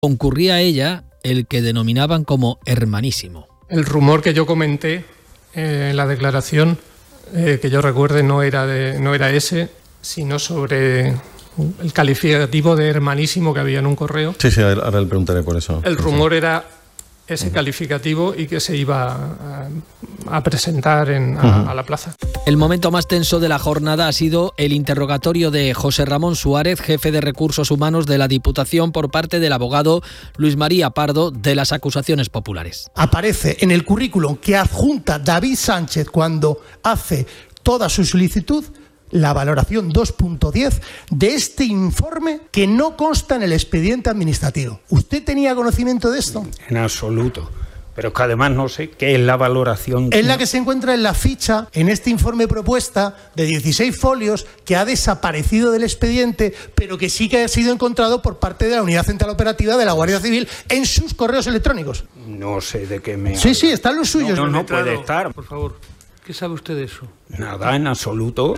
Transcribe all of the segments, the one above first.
Concurría a ella el que denominaban como hermanísimo. El rumor que yo comenté en la declaración, que yo recuerde, no era ese, sino sobre el calificativo de hermanísimo que había en un correo. Sí, ahora le preguntaré por eso. El rumor era ese calificativo y que se iba a presentar a la plaza. El momento más tenso de la jornada ha sido el interrogatorio de José Ramón Suárez, jefe de Recursos Humanos de la Diputación, por parte del abogado Luis María Pardo de las acusaciones populares. Aparece en el currículum que adjunta David Sánchez cuando hace toda su solicitud la valoración 2.10 de este informe que no consta en el expediente administrativo. ¿Usted tenía conocimiento de esto? En absoluto. Pero es que además no sé qué es la valoración. Es la que se encuentra en la ficha, en este informe propuesta de 16 folios que ha desaparecido del expediente, pero que sí que ha sido encontrado por parte de la Unidad Central Operativa de la Guardia Civil en sus correos electrónicos. No sé de qué me habla. Sí, están los suyos. No puede estar. Por favor, ¿qué sabe usted de eso? Nada, en absoluto.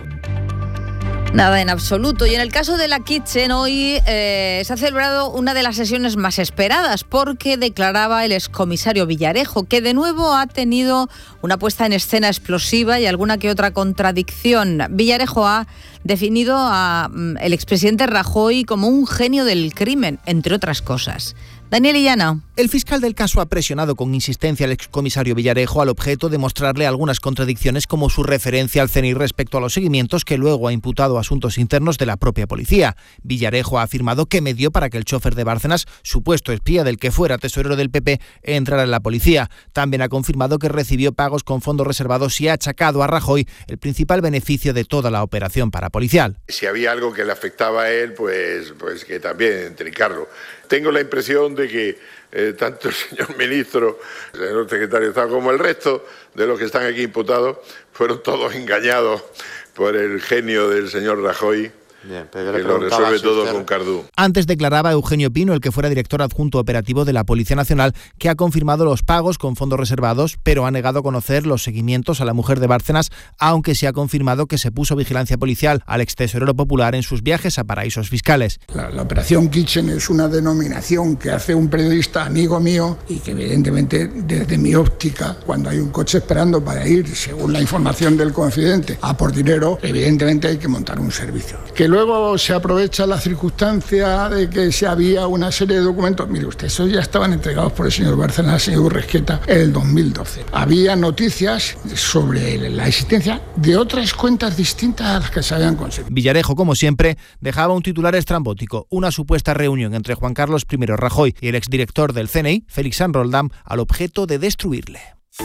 Nada en absoluto. Y en el caso de la Kitchen, hoy se ha celebrado una de las sesiones más esperadas porque declaraba el excomisario Villarejo, que de nuevo ha tenido una puesta en escena explosiva y alguna que otra contradicción. Villarejo ha definido al expresidente Rajoy como un genio del crimen, entre otras cosas. Daniel Illana. El fiscal del caso ha presionado con insistencia al excomisario Villarejo al objeto de mostrarle algunas contradicciones, como su referencia al CNI respecto a los seguimientos que luego ha imputado a asuntos internos de la propia policía. Villarejo ha afirmado que medió para que el chofer de Bárcenas, supuesto espía del que fuera tesorero del PP, entrara en la policía. También ha confirmado que recibió pagos con fondos reservados y ha achacado a Rajoy el principal beneficio de toda la operación parapolicial. Si había algo que le afectaba a él, pues que también trincarlo. Tengo la impresión de que tanto el señor ministro, el señor secretario de Estado, como el resto de los que están aquí imputados, fueron todos engañados por el genio del señor Rajoy. Bien, que lo resuelve todo con Cardú. Antes declaraba Eugenio Pino, el que fuera director adjunto operativo de la Policía Nacional, que ha confirmado los pagos con fondos reservados, pero ha negado conocer los seguimientos a la mujer de Bárcenas, aunque se ha confirmado que se puso vigilancia policial al extesorero popular en sus viajes a paraísos fiscales. La operación Kitchen es una denominación que hace un periodista amigo mío y que evidentemente desde mi óptica, cuando hay un coche esperando para ir, según la información del confidente, a por dinero, evidentemente hay que montar un servicio. Que luego se aprovecha la circunstancia de que se había una serie de documentos. Mire usted, esos ya estaban entregados por el señor Bárcenas al señor Urresqueta en el 2012. Había noticias sobre la existencia de otras cuentas distintas a las que se habían conseguido. Villarejo, como siempre, dejaba un titular estrambótico: una supuesta reunión entre Juan Carlos I Rajoy y el exdirector del CNI, Félix San Roldán, al objeto de destruirle.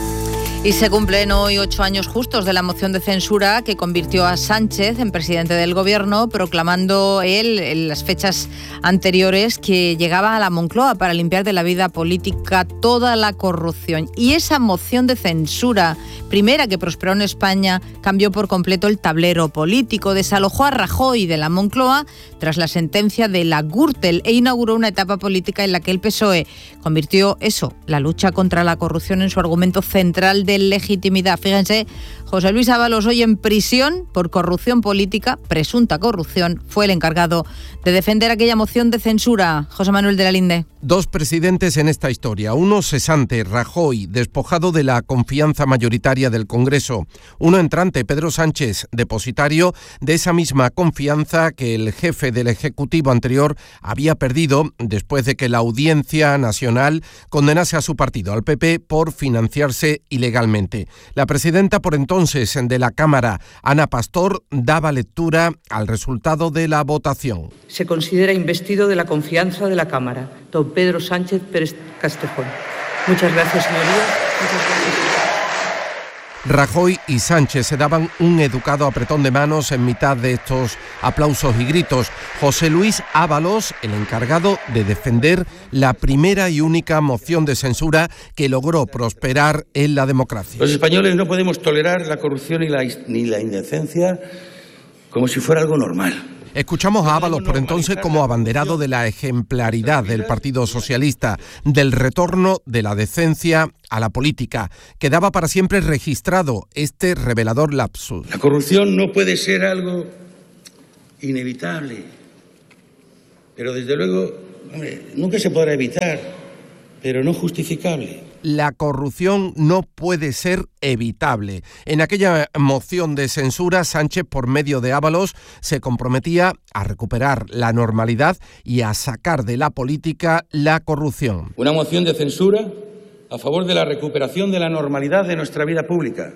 Y se cumplen hoy 8 años justos de la moción de censura que convirtió a Sánchez en presidente del gobierno, proclamando él en las fechas anteriores que llegaba a la Moncloa para limpiar de la vida política toda la corrupción. Y esa moción de censura, primera que prosperó en España, cambió por completo el tablero político, desalojó a Rajoy de la Moncloa tras la sentencia de la Gürtel e inauguró una etapa política en la que el PSOE convirtió la lucha contra la corrupción, en su argumento central de legitimidad. Fíjense, José Luis Ábalos, hoy en prisión por corrupción política, presunta corrupción, fue el encargado de defender aquella moción de censura. José Manuel de la Linde. Dos presidentes en esta historia, uno cesante, Rajoy, despojado de la confianza mayoritaria del Congreso, uno entrante, Pedro Sánchez, depositario de esa misma confianza que el jefe del Ejecutivo anterior había perdido después de que la Audiencia Nacional condenase a su partido, al PP, por financiarse ilegalmente. La presidenta por entonces de la Cámara, Ana Pastor, daba lectura al resultado de la votación. Se considera investido de la confianza de la Cámara, don Pedro Sánchez Pérez Castejón. Muchas gracias, señorías. Muchas gracias. Rajoy y Sánchez se daban un educado apretón de manos en mitad de estos aplausos y gritos. José Luis Ábalos, el encargado de defender la primera y única moción de censura que logró prosperar en la democracia. Los españoles no podemos tolerar la corrupción ni la indecencia como si fuera algo normal. Escuchamos a Ábalos por entonces como abanderado de la ejemplaridad del Partido Socialista, del retorno de la decencia a la política. Quedaba para siempre registrado este revelador lapsus. La corrupción no puede ser algo inevitable, pero desde luego hombre, nunca se podrá evitar, pero no justificable. La corrupción no puede ser evitable. En aquella moción de censura, Sánchez, por medio de Ábalos, se comprometía a recuperar la normalidad y a sacar de la política la corrupción. Una moción de censura a favor de la recuperación de la normalidad de nuestra vida pública,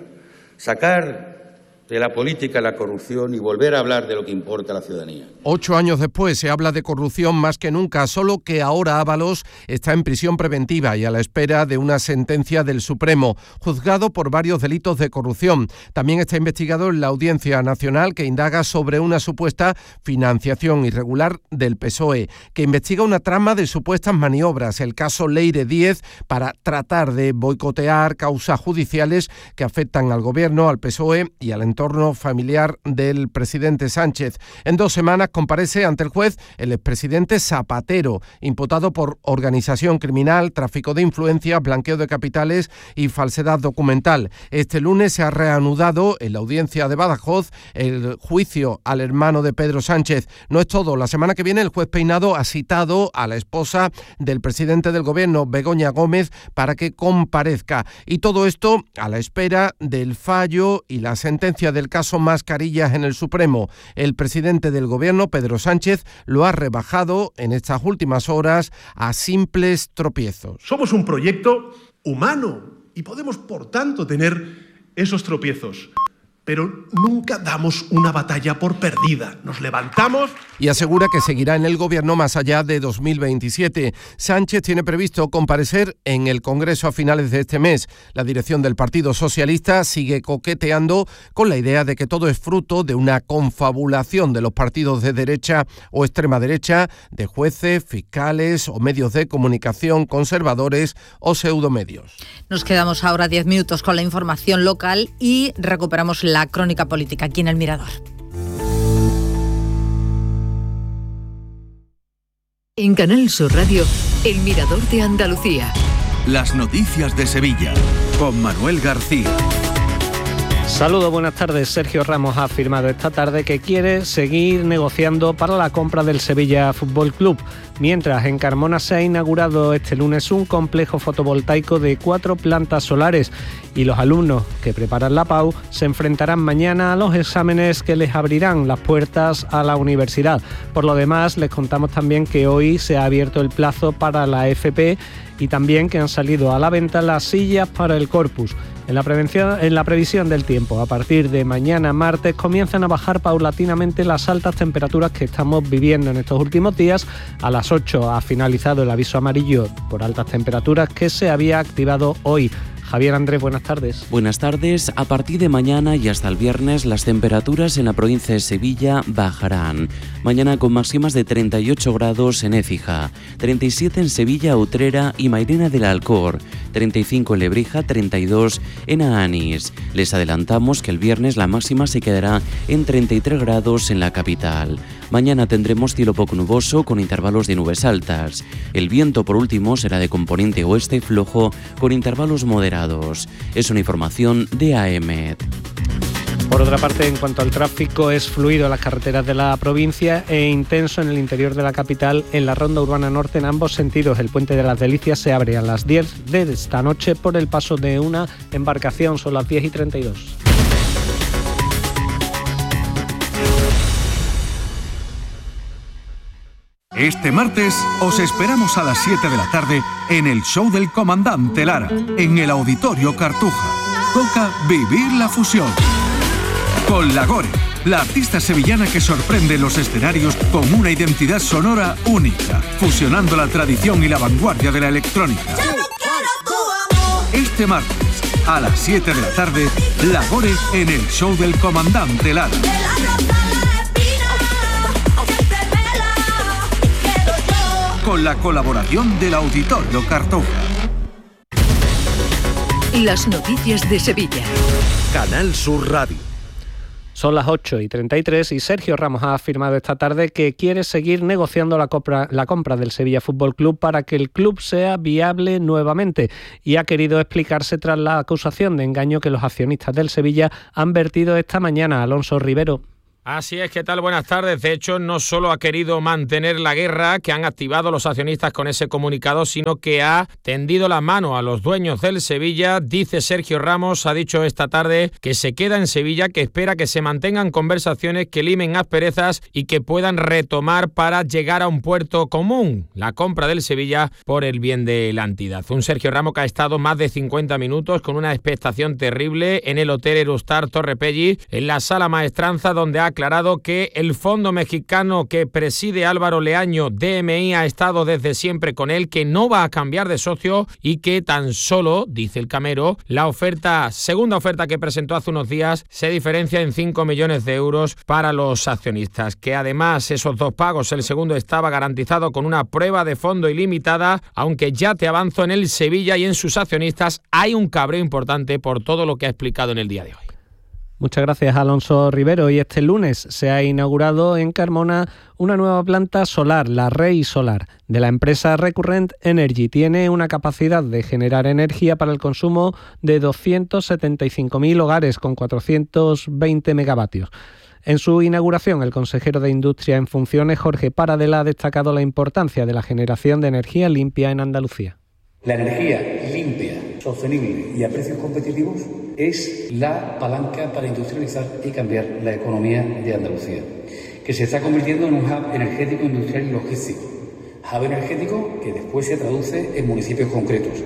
sacar de la política la corrupción y volver a hablar de lo que importa a la ciudadanía. 8 años después se habla de corrupción más que nunca, solo que ahora Ábalos está en prisión preventiva y a la espera de una sentencia del Supremo, juzgado por varios delitos de corrupción. También está investigado en la Audiencia Nacional, que indaga sobre una supuesta financiación irregular del PSOE, que investiga una trama de supuestas maniobras, el caso Leire 10, para tratar de boicotear causas judiciales que afectan al Gobierno, al PSOE y al entorno familiar del presidente Sánchez. En 2 semanas comparece ante el juez el expresidente Zapatero, imputado por organización criminal, tráfico de influencias, blanqueo de capitales y falsedad documental. Este lunes se ha reanudado en la audiencia de Badajoz el juicio al hermano de Pedro Sánchez. No es todo. La semana que viene el juez Peinado ha citado a la esposa del presidente del Gobierno, Begoña Gómez, para que comparezca. Y todo esto a la espera del fallo y la sentencia del caso Mascarillas en el Supremo. El presidente del Gobierno, Pedro Sánchez, lo ha rebajado en estas últimas horas a simples tropiezos. Somos un proyecto humano y podemos, por tanto, tener esos tropiezos. Pero nunca damos una batalla por perdida. Nos levantamos. Y asegura que seguirá en el Gobierno más allá de 2027. Sánchez tiene previsto comparecer en el Congreso a finales de este mes. La dirección del Partido Socialista sigue coqueteando con la idea de que todo es fruto de una confabulación de los partidos de derecha o extrema derecha, de jueces, fiscales o medios de comunicación conservadores o pseudomedios. Nos quedamos ahora 10 minutos con la información local y recuperamos la crónica política aquí en El Mirador. En Canal Sur Radio, El Mirador de Andalucía. Las noticias de Sevilla, con Manuel García. Saludos, buenas tardes. Sergio Ramos ha afirmado esta tarde que quiere seguir negociando para la compra del Sevilla Fútbol Club, mientras en Carmona se ha inaugurado este lunes un complejo fotovoltaico de 4 plantas solares y los alumnos que preparan la PAU se enfrentarán mañana a los exámenes que les abrirán las puertas a la universidad. Por lo demás, les contamos también que hoy se ha abierto el plazo para la FP y también que han salido a la venta las sillas para el Corpus. En la previsión del tiempo, a partir de mañana martes comienzan a bajar paulatinamente las altas temperaturas que estamos viviendo en estos últimos días. A las 8 ha finalizado el aviso amarillo por altas temperaturas que se había activado hoy. Javier Andrés, buenas tardes. Buenas tardes. A partir de mañana y hasta el viernes las temperaturas en la provincia de Sevilla bajarán. Mañana con máximas de 38 grados en Écija, 37 en Sevilla, Utrera y Mairena del Alcor, 35 en Lebrija, 32 en Aanís. Les adelantamos que el viernes la máxima se quedará en 33 grados en la capital. Mañana tendremos cielo poco nuboso con intervalos de nubes altas. El viento, por último, será de componente oeste flojo con intervalos moderados. Es una información de AEMET. Por otra parte, en cuanto al tráfico, es fluido en las carreteras de la provincia e intenso en el interior de la capital en la ronda urbana norte en ambos sentidos. El puente de las Delicias se abre a las 10 de esta noche por el paso de una embarcación. Son las 10:32. Este martes os esperamos a las 7 de la tarde en el show del Comandante Lara, en el Auditorio Cartuja. Toca vivir la fusión. Con Lagore, la artista sevillana que sorprende los escenarios con una identidad sonora única, fusionando la tradición y la vanguardia de la electrónica. Este martes, a las 7 de la tarde, Lagore en el show del Comandante Lara. Con la colaboración del Auditorio Cartuja. Las noticias de Sevilla. Canal Sur Radio. Son las 8:33 y Sergio Ramos ha afirmado esta tarde que quiere seguir negociando la compra del Sevilla Fútbol Club para que el club sea viable nuevamente y ha querido explicarse tras la acusación de engaño que los accionistas del Sevilla han vertido esta mañana. Alonso Rivero. Así es, ¿qué tal? Buenas tardes. De hecho, no solo ha querido mantener la guerra que han activado los accionistas con ese comunicado, sino que ha tendido la mano a los dueños del Sevilla. Dice Sergio Ramos, ha dicho esta tarde que se queda en Sevilla, que espera que se mantengan conversaciones, que limen asperezas y que puedan retomar para llegar a un puerto común, la compra del Sevilla por el bien de la entidad. Un Sergio Ramos que ha estado más de 50 minutos con una expectación terrible en el Hotel Eurostar Torre Pelli, en la Sala Maestranza, donde ha aclarado que el fondo mexicano que preside Álvaro Leaño, DMI, ha estado desde siempre con él, que no va a cambiar de socio y que tan solo, dice el Camero, la segunda oferta que presentó hace unos días se diferencia en 5 millones de euros para los accionistas, que además esos 2 pagos, el segundo estaba garantizado con una prueba de fondo ilimitada, aunque ya te avanzo, en el Sevilla y en sus accionistas hay un cabreo importante por todo lo que ha explicado en el día de hoy. Muchas gracias, Alonso Rivero. Y este lunes se ha inaugurado en Carmona una nueva planta solar, la Rey Solar, de la empresa Recurrent Energy. Tiene una capacidad de generar energía para el consumo de 275.000 hogares con 420 megavatios. En su inauguración, el consejero de Industria en funciones, Jorge Paradela, ha destacado la importancia de la generación de energía limpia en Andalucía. La energía limpia, sostenible y a precios competitivos es la palanca para industrializar y cambiar la economía de Andalucía, que se está convirtiendo en un hub energético, industrial y logístico. Hub energético que después se traduce en municipios concretos.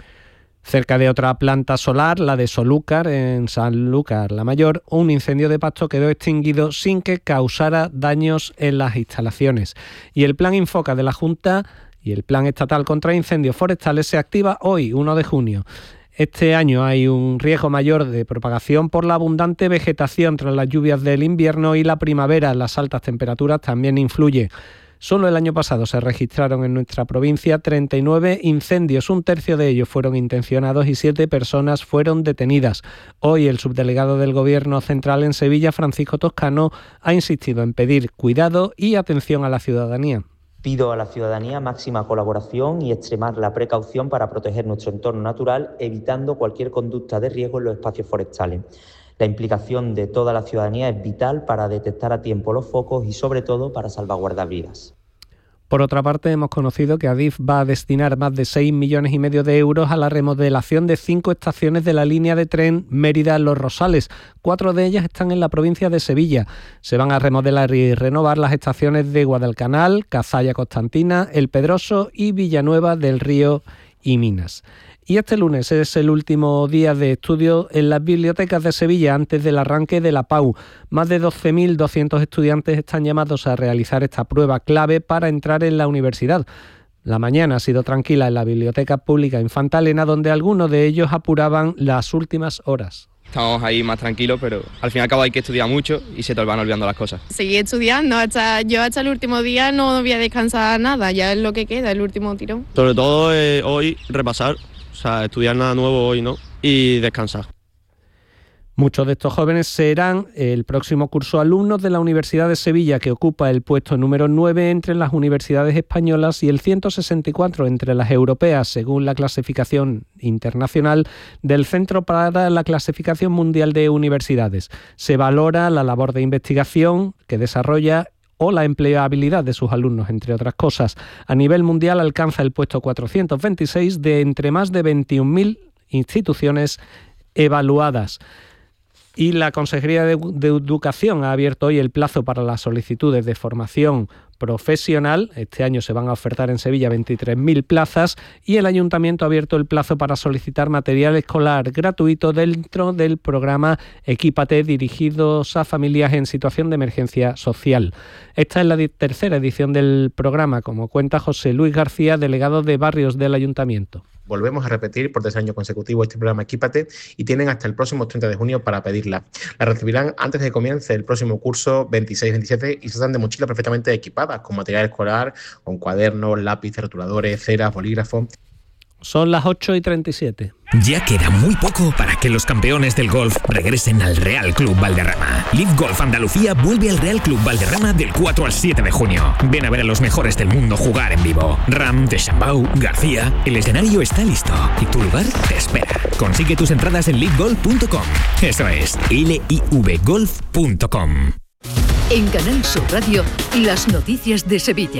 Cerca de otra planta solar, la de Solúcar, en Sanlúcar la Mayor, un incendio de pasto quedó extinguido sin que causara daños en las instalaciones. Y el Plan Infoca de la Junta y el Plan Estatal contra Incendios Forestales se activa hoy, 1 de junio. Este año hay un riesgo mayor de propagación por la abundante vegetación tras las lluvias del invierno y la primavera. Las altas temperaturas también influyen. Solo el año pasado se registraron en nuestra provincia 39 incendios, un tercio de ellos fueron intencionados y 7 personas fueron detenidas. Hoy el subdelegado del Gobierno Central en Sevilla, Francisco Toscano, ha insistido en pedir cuidado y atención a la ciudadanía. Pido a la ciudadanía máxima colaboración y extremar la precaución para proteger nuestro entorno natural, evitando cualquier conducta de riesgo en los espacios forestales. La implicación de toda la ciudadanía es vital para detectar a tiempo los focos y, sobre todo, para salvaguardar vidas. Por otra parte, hemos conocido que Adif va a destinar más de 6,5 millones de euros a la remodelación de 5 estaciones de la línea de tren Mérida-Los Rosales. 4 de ellas están en la provincia de Sevilla. Se van a remodelar y renovar las estaciones de Guadalcanal, Cazalla Constantina, El Pedroso y Villanueva del Río y Minas. Y este lunes es el último día de estudio en las bibliotecas de Sevilla antes del arranque de la PAU. Más de 12.200 estudiantes están llamados a realizar esta prueba clave para entrar en la universidad. La mañana ha sido tranquila en la Biblioteca Pública Infanta Elena, donde algunos de ellos apuraban las últimas horas. Estamos ahí más tranquilos, pero al fin y al cabo hay que estudiar mucho y se te van olvidando las cosas. Seguir estudiando, hasta el último día no voy a descansar nada, ya es lo que queda, el último tirón. Sobre todo hoy repasar. O sea, estudiar nada nuevo hoy, ¿no? Y descansar. Muchos de estos jóvenes serán el próximo curso alumnos de la Universidad de Sevilla, que ocupa el puesto número 9 entre las universidades españolas y el 164 entre las europeas, según la clasificación internacional del Centro para la Clasificación Mundial de Universidades. Se valora la labor de investigación que desarrolla o la empleabilidad de sus alumnos, entre otras cosas. A nivel mundial alcanza el puesto 426 de entre más de 21.000 instituciones evaluadas. Y la Consejería de Educación ha abierto hoy el plazo para las solicitudes de formación profesional. Este año se van a ofertar en Sevilla 23.000 plazas y el Ayuntamiento ha abierto el plazo para solicitar material escolar gratuito dentro del programa Equípate, dirigidos a familias en situación de emergencia social. Esta es la tercera edición del programa, como cuenta José Luis García, delegado de Barrios del Ayuntamiento. Volvemos a repetir por 3 años consecutivos este programa Equípate y tienen hasta el próximo 30 de junio para pedirla. La recibirán antes de que comience el próximo curso 26-27 y se dan de mochila perfectamente equipadas con material escolar, con cuadernos, lápices, rotuladores, ceras, bolígrafos. Son las 8:37. Ya queda muy poco para que los campeones del golf regresen al Real Club Valderrama. Live Golf Andalucía vuelve al Real Club Valderrama del 4 al 7 de junio. Ven a ver a los mejores del mundo jugar en vivo. Ram, Deschambau, García. El escenario está listo y tu lugar te espera. Consigue tus entradas en livegolf.com. Eso es, livegolf.com. En Canal Sur Radio, las noticias de Sevilla.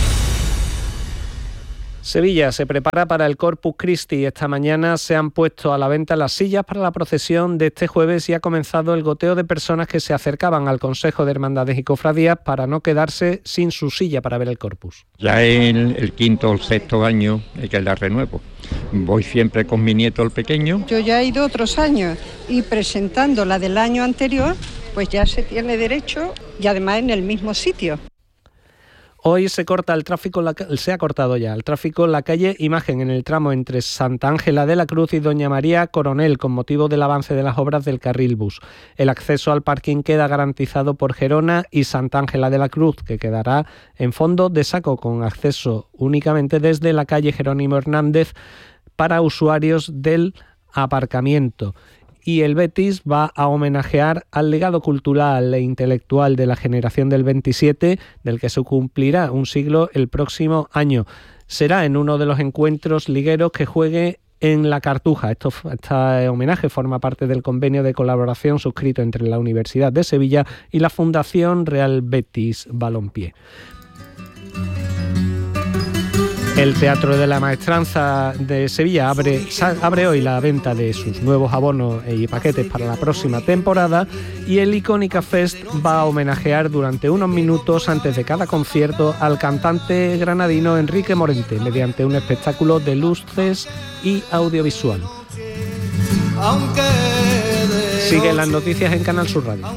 Sevilla se prepara para el Corpus Christi. Esta mañana se han puesto a la venta las sillas para la procesión de este jueves y ha comenzado el goteo de personas que se acercaban al Consejo de Hermandades y Cofradías para no quedarse sin su silla para ver el Corpus. Ya es el quinto o el sexto año que la renuevo. Voy siempre con mi nieto el pequeño. Yo ya he ido otros años y presentando la del año anterior, pues ya se tiene derecho y además en el mismo sitio. Hoy se ha cortado ya el tráfico en la calle Imagen en el tramo entre Santa Ángela de la Cruz y Doña María Coronel con motivo del avance de las obras del carril bus. El acceso al parking queda garantizado por Gerona y Santa Ángela de la Cruz, que quedará en fondo de saco con acceso únicamente desde la calle Jerónimo Hernández para usuarios del aparcamiento. Y el Betis va a homenajear al legado cultural e intelectual de la generación del 27, del que se cumplirá un siglo el próximo año. Será en uno de los encuentros ligueros que juegue en la Cartuja. Este homenaje forma parte del convenio de colaboración suscrito entre la Universidad de Sevilla y la Fundación Real Betis Balompié. El Teatro de la Maestranza de Sevilla abre hoy la venta de sus nuevos abonos y paquetes para la próxima temporada, y el Icónica Fest va a homenajear durante unos minutos antes de cada concierto al cantante granadino Enrique Morente mediante un espectáculo de luces y audiovisual. Siguen las noticias en Canal Sur Radio.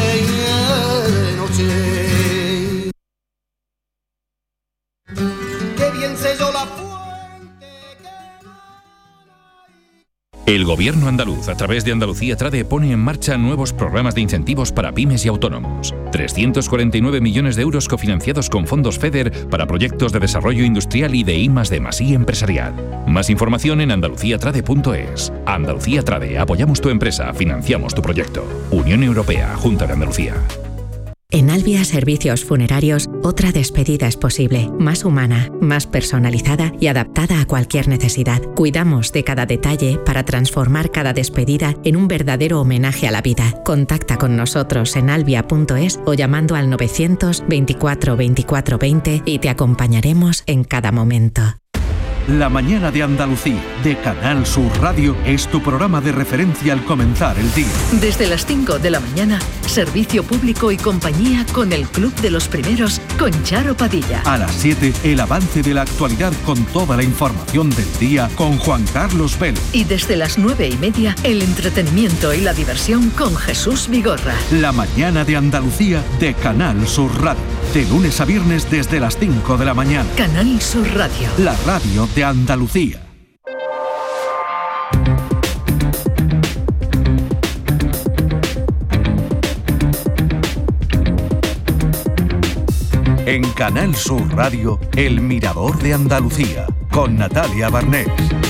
El Gobierno andaluz, a través de Andalucía Trade, pone en marcha nuevos programas de incentivos para pymes y autónomos. 349 millones de euros cofinanciados con fondos FEDER para proyectos de desarrollo industrial y de I+D+I empresarial. Más información en andaluciatrade.es. Andalucía Trade, apoyamos tu empresa, financiamos tu proyecto. Unión Europea, Junta de Andalucía. En Albia Servicios Funerarios, otra despedida es posible, más humana, más personalizada y adaptada a cualquier necesidad. Cuidamos de cada detalle para transformar cada despedida en un verdadero homenaje a la vida. Contacta con nosotros en albia.es o llamando al 924 24 20 y te acompañaremos en cada momento. La mañana de Andalucía, de Canal Sur Radio, es tu programa de referencia al comenzar el día. Desde las 5 de la mañana, servicio público y compañía con el Club de los Primeros con Charo Padilla. A las 7, el avance de la actualidad con toda la información del día con Juan Carlos Vélez. Y desde las 9:30, el entretenimiento y la diversión con Jesús Vigorra. La mañana de Andalucía, de Canal Sur Radio. De lunes a viernes desde las 5 de la mañana. Canal Sur Radio. La radio de Andalucía. En Canal Sur Radio, El Mirador de Andalucía, con Natalia Barnés.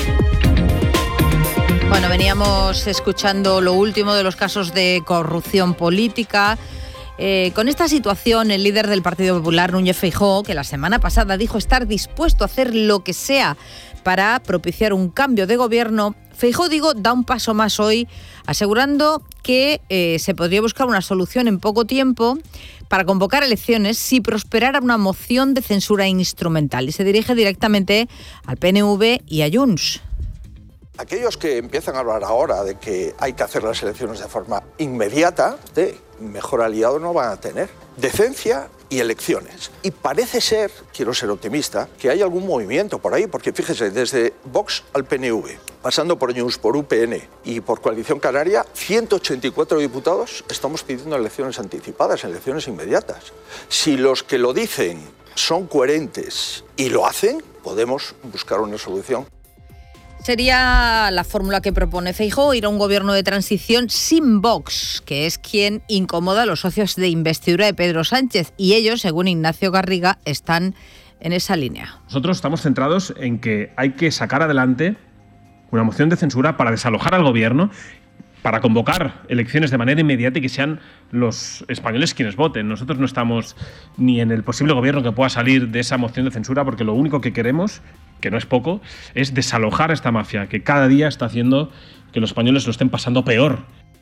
Bueno, veníamos escuchando lo último de los casos de corrupción política. Con esta situación, el líder del Partido Popular, Núñez Feijóo, que la semana pasada dijo estar dispuesto a hacer lo que sea para propiciar un cambio de gobierno, Feijóo, da un paso más hoy, asegurando que se podría buscar una solución en poco tiempo para convocar elecciones si prosperara una moción de censura instrumental, y se dirige directamente al PNV y a Junts. Aquellos que empiezan a hablar ahora de que hay que hacer las elecciones de forma inmediata, mejor aliado no van a tener. Decencia y elecciones. Y parece ser, quiero ser optimista, que hay algún movimiento por ahí, porque fíjese, desde Vox al PNV, pasando por Junts, por UPN y por Coalición Canaria, 184 diputados estamos pidiendo elecciones anticipadas, elecciones inmediatas. Si los que lo dicen son coherentes y lo hacen, podemos buscar una solución. Sería la fórmula que propone Feijóo, ir a un gobierno de transición sin Vox, que es quien incomoda a los socios de investidura de Pedro Sánchez, y ellos, según Ignacio Garriga, están en esa línea. Nosotros estamos centrados en que hay que sacar adelante una moción de censura para desalojar al gobierno, para convocar elecciones de manera inmediata y que sean los españoles quienes voten. Nosotros no estamos ni en el posible gobierno que pueda salir de esa moción de censura, porque lo único que queremos, que no es poco, es desalojar a esta mafia que cada día está haciendo que los españoles lo estén pasando peor.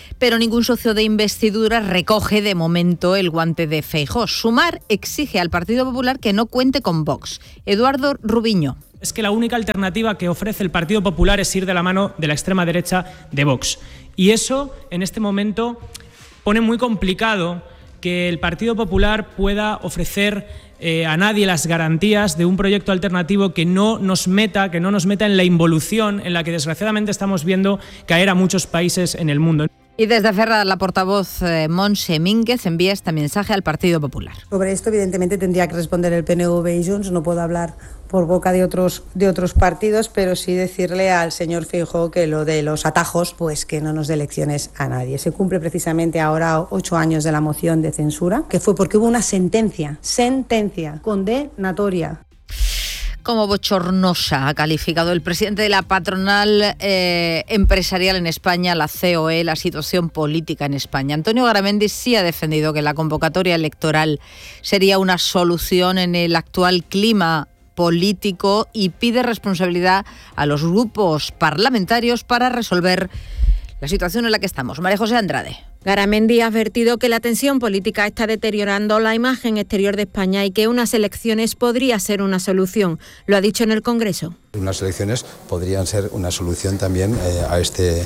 Pero ningún socio de investidura recoge de momento el guante de Feijóo. Sumar exige al Partido Popular que no cuente con Vox. Eduardo Rubiño. Es que la única alternativa que ofrece el Partido Popular es ir de la mano de la extrema derecha de Vox. Y eso, en este momento, pone muy complicado que el Partido Popular pueda ofrecer a nadie las garantías de un proyecto alternativo que no nos meta en la involución en la que desgraciadamente estamos viendo caer a muchos países en el mundo. Y desde Ferraz, la portavoz Montse Mínguez envía este mensaje al Partido Popular. Sobre esto, evidentemente, tendría que responder el PNV y Junts. No puedo hablar por boca de otros partidos, pero sí decirle al señor Feijóo que lo de los atajos, pues que no nos dé lecciones a nadie. Se cumple precisamente ahora 8 años de la moción de censura, que fue porque hubo una sentencia condenatoria. Como bochornosa ha calificado el presidente de la patronal empresarial en España, la COE, la situación política en España. Antonio Garamendi sí ha defendido que la convocatoria electoral sería una solución en el actual clima político y pide responsabilidad a los grupos parlamentarios para resolver la situación en la que estamos. María José Andrade. Garamendi ha advertido que la tensión política está deteriorando la imagen exterior de España y que unas elecciones podría ser una solución. Lo ha dicho en el Congreso. Unas elecciones podrían ser una solución también a este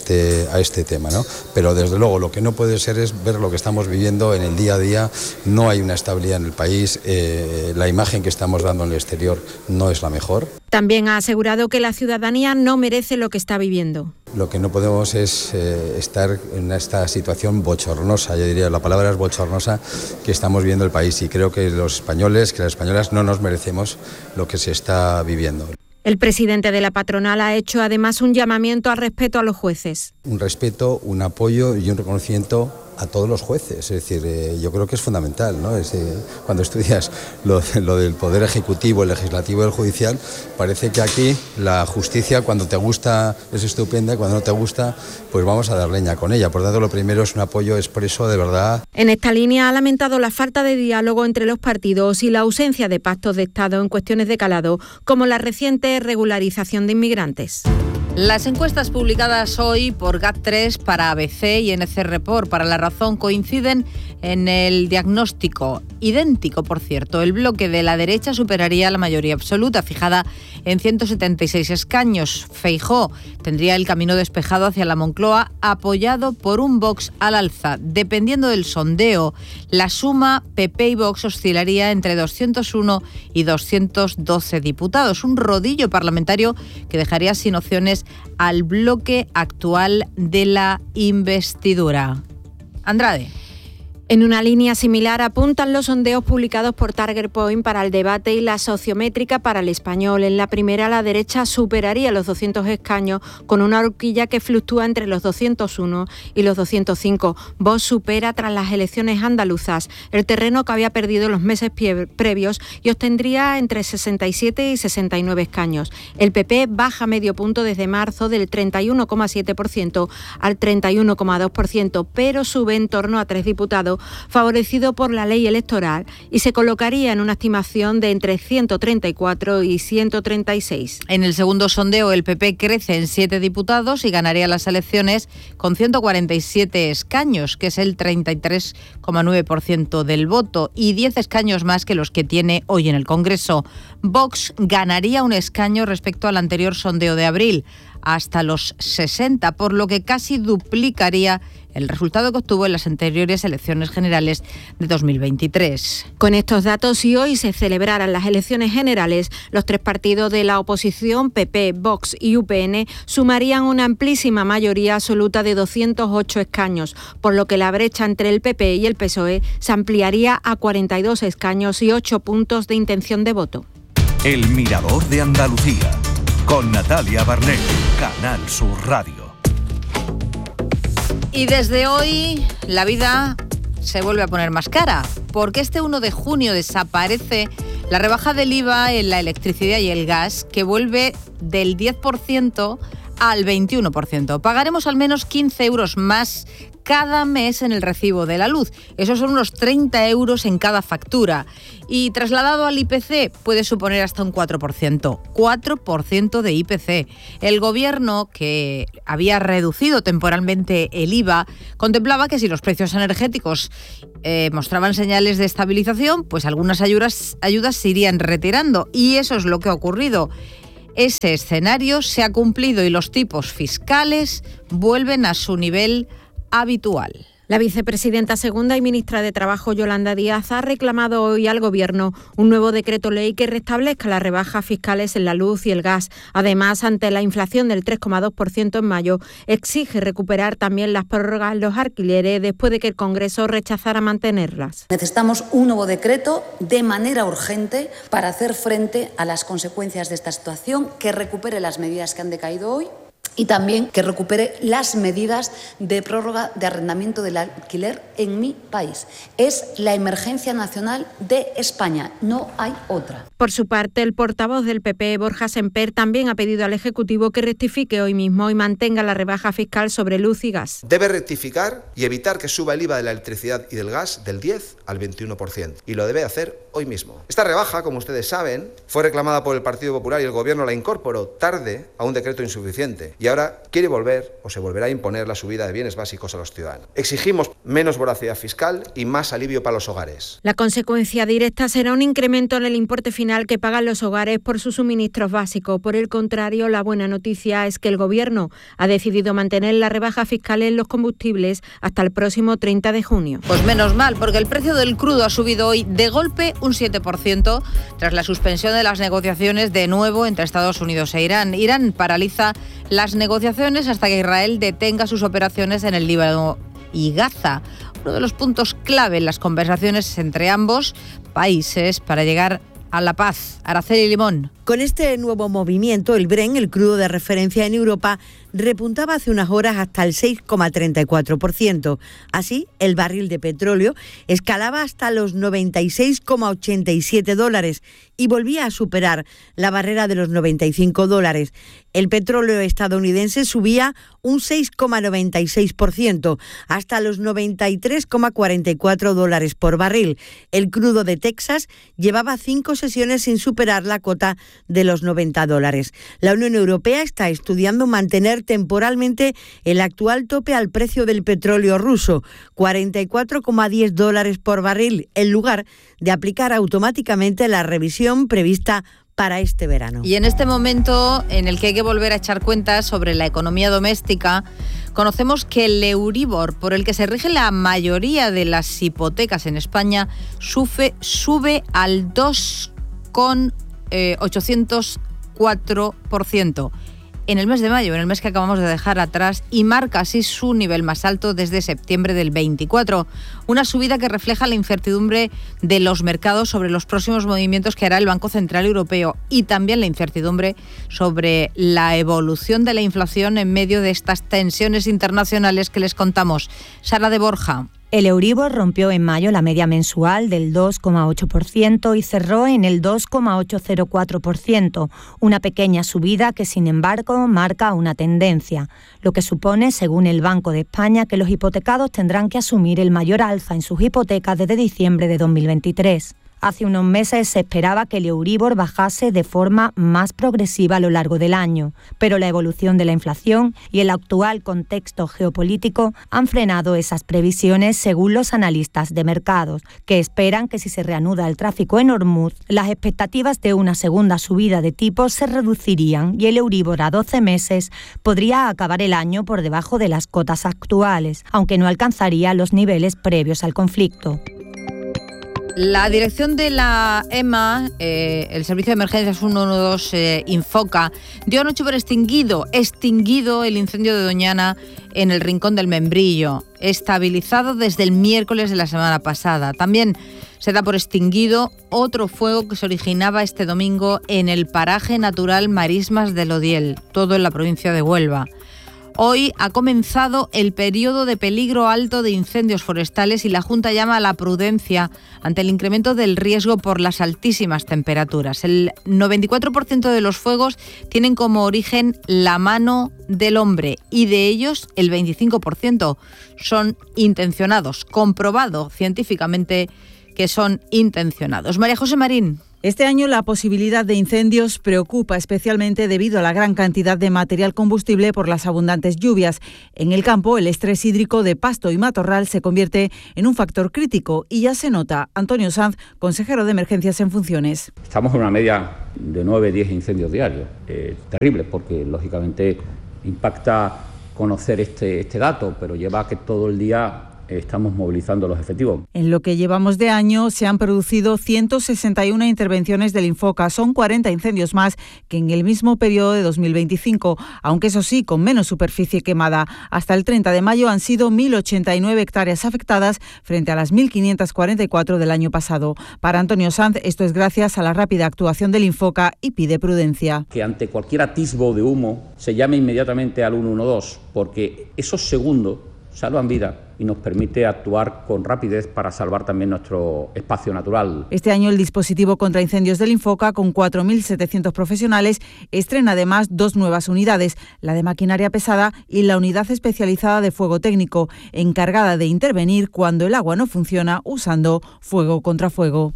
tema, ¿no? Pero desde luego lo que no puede ser es ver lo que estamos viviendo en el día a día. No hay una estabilidad en el país, la imagen que estamos dando en el exterior no es la mejor. También ha asegurado que la ciudadanía no merece lo que está viviendo. Lo que no podemos es estar en esta situación bochornosa, yo diría, la palabra es bochornosa, que estamos viviendo el país, y creo que los españoles, que las españolas no nos merecemos lo que se está viviendo. El presidente de la patronal ha hecho además un llamamiento al respeto a los jueces. Un respeto, un apoyo y un reconocimiento a todos los jueces. Es decir, yo creo que es fundamental, ¿no? Cuando estudias lo del poder ejecutivo, el legislativo y el judicial, parece que aquí la justicia, cuando te gusta, es estupenda, y cuando no te gusta, pues vamos a dar leña con ella. Por tanto, lo primero es un apoyo expreso de verdad. En esta línea ha lamentado la falta de diálogo entre los partidos y la ausencia de pactos de Estado en cuestiones de calado, como la reciente regularización de inmigrantes. Las encuestas publicadas hoy por GAT3 para ABC y NC Report para La Razón coinciden en el diagnóstico, idéntico por cierto. El bloque de la derecha superaría la mayoría absoluta, fijada en 176 escaños. Feijóo tendría el camino despejado hacia la Moncloa, apoyado por un Vox al alza. Dependiendo del sondeo, la suma PP y Vox oscilaría entre 201 y 212 diputados, un rodillo parlamentario que dejaría sin opciones al bloque actual de la investidura. Andrade. En una línea similar apuntan los sondeos publicados por Target Point para el debate y la sociométrica para el Español. En la primera, la derecha superaría los 200 escaños con una horquilla que fluctúa entre los 201 y los 205. Vox supera tras las elecciones andaluzas el terreno que había perdido los meses previos y obtendría entre 67 y 69 escaños. El PP baja medio punto desde marzo del 31,7% al 31,2%, pero sube en torno a 3 diputados, favorecido por la ley electoral, y se colocaría en una estimación de entre 134 y 136. En el segundo sondeo, el PP crece en 7 diputados y ganaría las elecciones con 147 escaños, que es el 33,9% del voto, y 10 escaños más que los que tiene hoy en el Congreso. Vox ganaría un escaño respecto al anterior sondeo de abril, hasta los 60, por lo que casi duplicaría el resultado que obtuvo en las anteriores elecciones generales de 2023. Con estos datos, si hoy se celebraran las elecciones generales, los 3 partidos de la oposición, PP, Vox y UPN, sumarían una amplísima mayoría absoluta de 208 escaños, por lo que la brecha entre el PP y el PSOE se ampliaría a 42 escaños y 8 puntos de intención de voto. El Mirador de Andalucía, con Natalia Barnett, Canal Sur Radio. Y desde hoy la vida se vuelve a poner más cara, porque este 1 de junio desaparece la rebaja del IVA en la electricidad y el gas, que vuelve del 10% al 21%. Pagaremos al menos 15 euros más cada mes en el recibo de la luz. Esos son unos 30 euros en cada factura. Y trasladado al IPC puede suponer hasta un 4%. 4% de IPC. El gobierno, que había reducido temporalmente el IVA, contemplaba que si los precios energéticos mostraban señales de estabilización, pues algunas ayudas se irían retirando. Y eso es lo que ha ocurrido. Ese escenario se ha cumplido y los tipos fiscales vuelven a su nivel habitual. La vicepresidenta segunda y ministra de Trabajo, Yolanda Díaz, ha reclamado hoy al Gobierno un nuevo decreto ley que restablezca las rebajas fiscales en la luz y el gas. Además, ante la inflación del 3,2% en mayo, exige recuperar también las prórrogas en los alquileres después de que el Congreso rechazara mantenerlas. Necesitamos un nuevo decreto de manera urgente para hacer frente a las consecuencias de esta situación, que recupere las medidas que han decaído hoy y también que recupere las medidas de prórroga de arrendamiento del alquiler en mi país. Es la emergencia nacional de España, no hay otra. Por su parte, el portavoz del PP, Borja Semper, también ha pedido al Ejecutivo que rectifique hoy mismo y mantenga la rebaja fiscal sobre luz y gas. Debe rectificar y evitar que suba el IVA de la electricidad y del gas del 10 al 21%. Y lo debe hacer hoy mismo. Esta rebaja, como ustedes saben, fue reclamada por el Partido Popular y el Gobierno la incorporó tarde a un decreto insuficiente. Y ahora quiere volver o se volverá a imponer la subida de bienes básicos a los ciudadanos. Exigimos menos voracidad fiscal y más alivio para los hogares. La consecuencia directa será un incremento en el importe final que pagan los hogares por sus suministros básicos. Por el contrario, la buena noticia es que el Gobierno ha decidido mantener la rebaja fiscal en los combustibles hasta el próximo 30 de junio. Pues menos mal, porque el precio del crudo ha subido hoy de golpe un 7% tras la suspensión de las negociaciones de nuevo entre Estados Unidos e Irán. Irán paraliza las negociaciones hasta que Israel detenga sus operaciones en el Líbano y Gaza. Uno de los puntos clave en las conversaciones entre ambos países para llegar a la paz. Araceli Limón. Con este nuevo movimiento, el Brent, el crudo de referencia en Europa, repuntaba hace unas horas hasta el 6,34%. Así, el barril de petróleo escalaba hasta los $96,87 y volvía a superar la barrera de los $95. El petróleo estadounidense subía un 6,96% hasta los $93,44 por barril. El crudo de Texas llevaba 5 sesiones sin superar la cota de los $90. La Unión Europea está estudiando mantener temporalmente el actual tope al precio del petróleo ruso, $44,10 por barril, en lugar de aplicar automáticamente la revisión prevista para este verano. Y en este momento en el que hay que volver a echar cuentas sobre la economía doméstica, conocemos que el Euribor, por el que se rige la mayoría de las hipotecas en España, sube al 2,804% en el mes de mayo, en el mes que acabamos de dejar atrás, y marca así su nivel más alto desde septiembre del 24. Una subida que refleja la incertidumbre de los mercados sobre los próximos movimientos que hará el Banco Central Europeo y también la incertidumbre sobre la evolución de la inflación en medio de estas tensiones internacionales que les contamos. Sara de Borja. El Euribor rompió en mayo la media mensual del 2,8% y cerró en el 2,804%, una pequeña subida que, sin embargo, marca una tendencia, lo que supone, según el Banco de España, que los hipotecados tendrán que asumir el mayor alza en sus hipotecas desde diciembre de 2023. Hace unos meses se esperaba que el Euribor bajase de forma más progresiva a lo largo del año, pero la evolución de la inflación y el actual contexto geopolítico han frenado esas previsiones, según los analistas de mercados, que esperan que si se reanuda el tráfico en Hormuz, las expectativas de una segunda subida de tipos se reducirían y el Euribor a 12 meses podría acabar el año por debajo de las cotas actuales, aunque no alcanzaría los niveles previos al conflicto. La dirección de la EMA, el Servicio de Emergencias 112 Infoca, dio anoche por extinguido el incendio de Doñana en el Rincón del Membrillo, estabilizado desde el miércoles de la semana pasada. También se da por extinguido otro fuego que se originaba este domingo en el paraje natural Marismas del Odiel, todo en la provincia de Huelva. Hoy ha comenzado el periodo de peligro alto de incendios forestales y la Junta llama a la prudencia ante el incremento del riesgo por las altísimas temperaturas. El 94% de los fuegos tienen como origen la mano del hombre y de ellos el 25% son intencionados, comprobado científicamente que son intencionados. María José Marín. Este año la posibilidad de incendios preocupa especialmente debido a la gran cantidad de material combustible por las abundantes lluvias. En el campo, el estrés hídrico de pasto y matorral se convierte en un factor crítico y ya se nota. Antonio Sanz, consejero de Emergencias en funciones. Estamos en una media de 9-10 incendios diarios. Terrible porque, lógicamente, impacta conocer este dato, pero lleva a que todo el día estamos movilizando los efectivos. En lo que llevamos de año se han producido 161 intervenciones del Infoca. Son 40 incendios más que en el mismo periodo de 2025, aunque eso sí, con menos superficie quemada. Hasta el 30 de mayo han sido 1.089 hectáreas afectadas frente a las 1.544 del año pasado. Para Antonio Sanz, esto es gracias a la rápida actuación del Infoca y pide prudencia. Que ante cualquier atisbo de humo se llame inmediatamente al 112, porque esos segundos salvan vidas y nos permite actuar con rapidez para salvar también nuestro espacio natural. Este año el dispositivo contra incendios del Infoca, con 4.700 profesionales, estrena además 2 nuevas unidades, la de maquinaria pesada y la unidad especializada de fuego técnico, encargada de intervenir cuando el agua no funciona usando fuego contra fuego.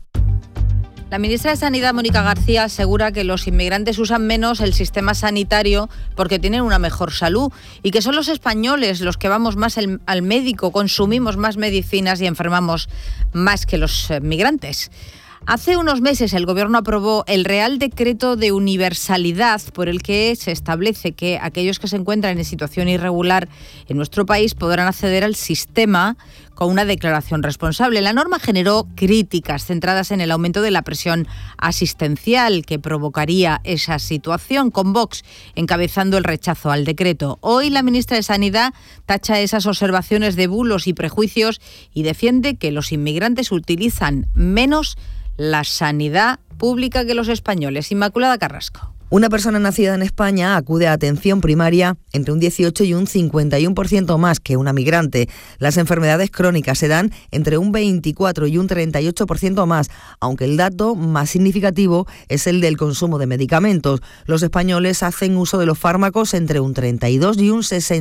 La ministra de Sanidad, Mónica García, asegura que los inmigrantes usan menos el sistema sanitario porque tienen una mejor salud y que son los españoles los que vamos más al médico, consumimos más medicinas y enfermamos más que los migrantes. Hace unos meses el Gobierno aprobó el Real Decreto de Universalidad por el que se establece que aquellos que se encuentran en situación irregular en nuestro país podrán acceder al sistema con una declaración responsable. La norma generó críticas centradas en el aumento de la presión asistencial que provocaría esa situación, con Vox encabezando el rechazo al decreto. Hoy la ministra de Sanidad tacha esas observaciones de bulos y prejuicios y defiende que los inmigrantes utilizan menos la sanidad pública que los españoles. Inmaculada Carrasco. Una persona nacida en España acude a atención primaria entre un 18 y un 51% más que una migrante. Las enfermedades crónicas se dan entre un 24 y un 38% más, aunque el dato más significativo es el del consumo de medicamentos. Los españoles hacen uso de los fármacos entre un 32 y un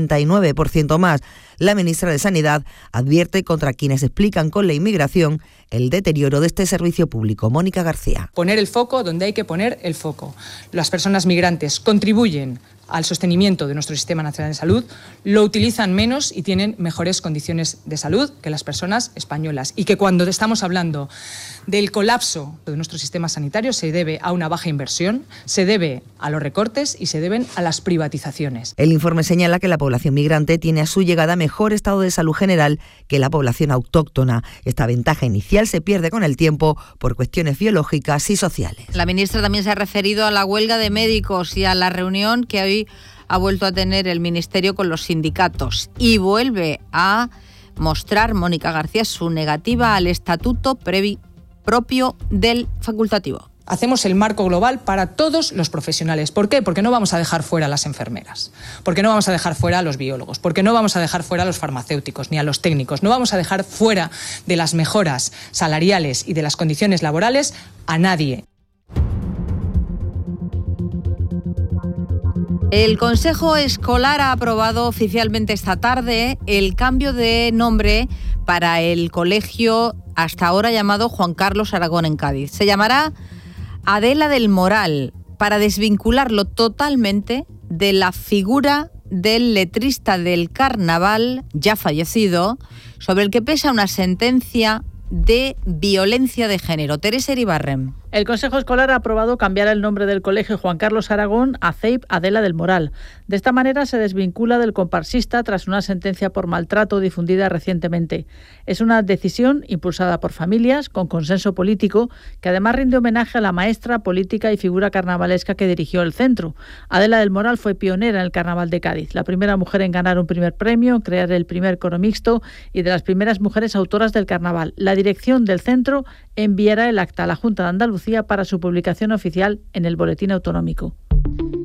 69% más. La ministra de Sanidad advierte contra quienes explican con la inmigración el deterioro de este servicio público. Mónica García. Poner el foco donde hay que poner el foco. Las personas migrantes contribuyen al sostenimiento de nuestro Sistema Nacional de Salud, lo utilizan menos y tienen mejores condiciones de salud que las personas españolas. Y que cuando estamos hablando del colapso de nuestro sistema sanitario se debe a una baja inversión, se debe a los recortes y se deben a las privatizaciones. El informe señala que la población migrante tiene a su llegada mejor estado de salud general que la población autóctona. Esta ventaja inicial se pierde con el tiempo por cuestiones biológicas y sociales. La ministra también se ha referido a la huelga de médicos y a la reunión que hoy ha vuelto a tener el Ministerio con los sindicatos y vuelve a mostrar Mónica García su negativa al estatuto propio del facultativo. Hacemos el marco global para todos los profesionales. ¿Por qué? Porque no vamos a dejar fuera a las enfermeras, porque no vamos a dejar fuera a los biólogos, porque no vamos a dejar fuera a los farmacéuticos ni a los técnicos, no vamos a dejar fuera de las mejoras salariales y de las condiciones laborales a nadie. El Consejo Escolar ha aprobado oficialmente esta tarde el cambio de nombre para el colegio hasta ahora llamado Juan Carlos Aragón en Cádiz. Se llamará Adela del Moral, para desvincularlo totalmente de la figura del letrista del carnaval, ya fallecido, sobre el que pesa una sentencia de violencia de género. Teresa Iribarren. El Consejo Escolar ha aprobado cambiar el nombre del colegio Juan Carlos Aragón a CEIP Adela del Moral. De esta manera se desvincula del comparsista tras una sentencia por maltrato difundida recientemente. Es una decisión impulsada por familias, con consenso político, que además rinde homenaje a la maestra, política y figura carnavalesca que dirigió el centro. Adela del Moral fue pionera en el Carnaval de Cádiz, la primera mujer en ganar un primer premio, en crear el primer coro mixto y de las primeras mujeres autoras del carnaval. La dirección del centro enviará el acta a la Junta de Andalucía para su publicación oficial en el Boletín Autonómico.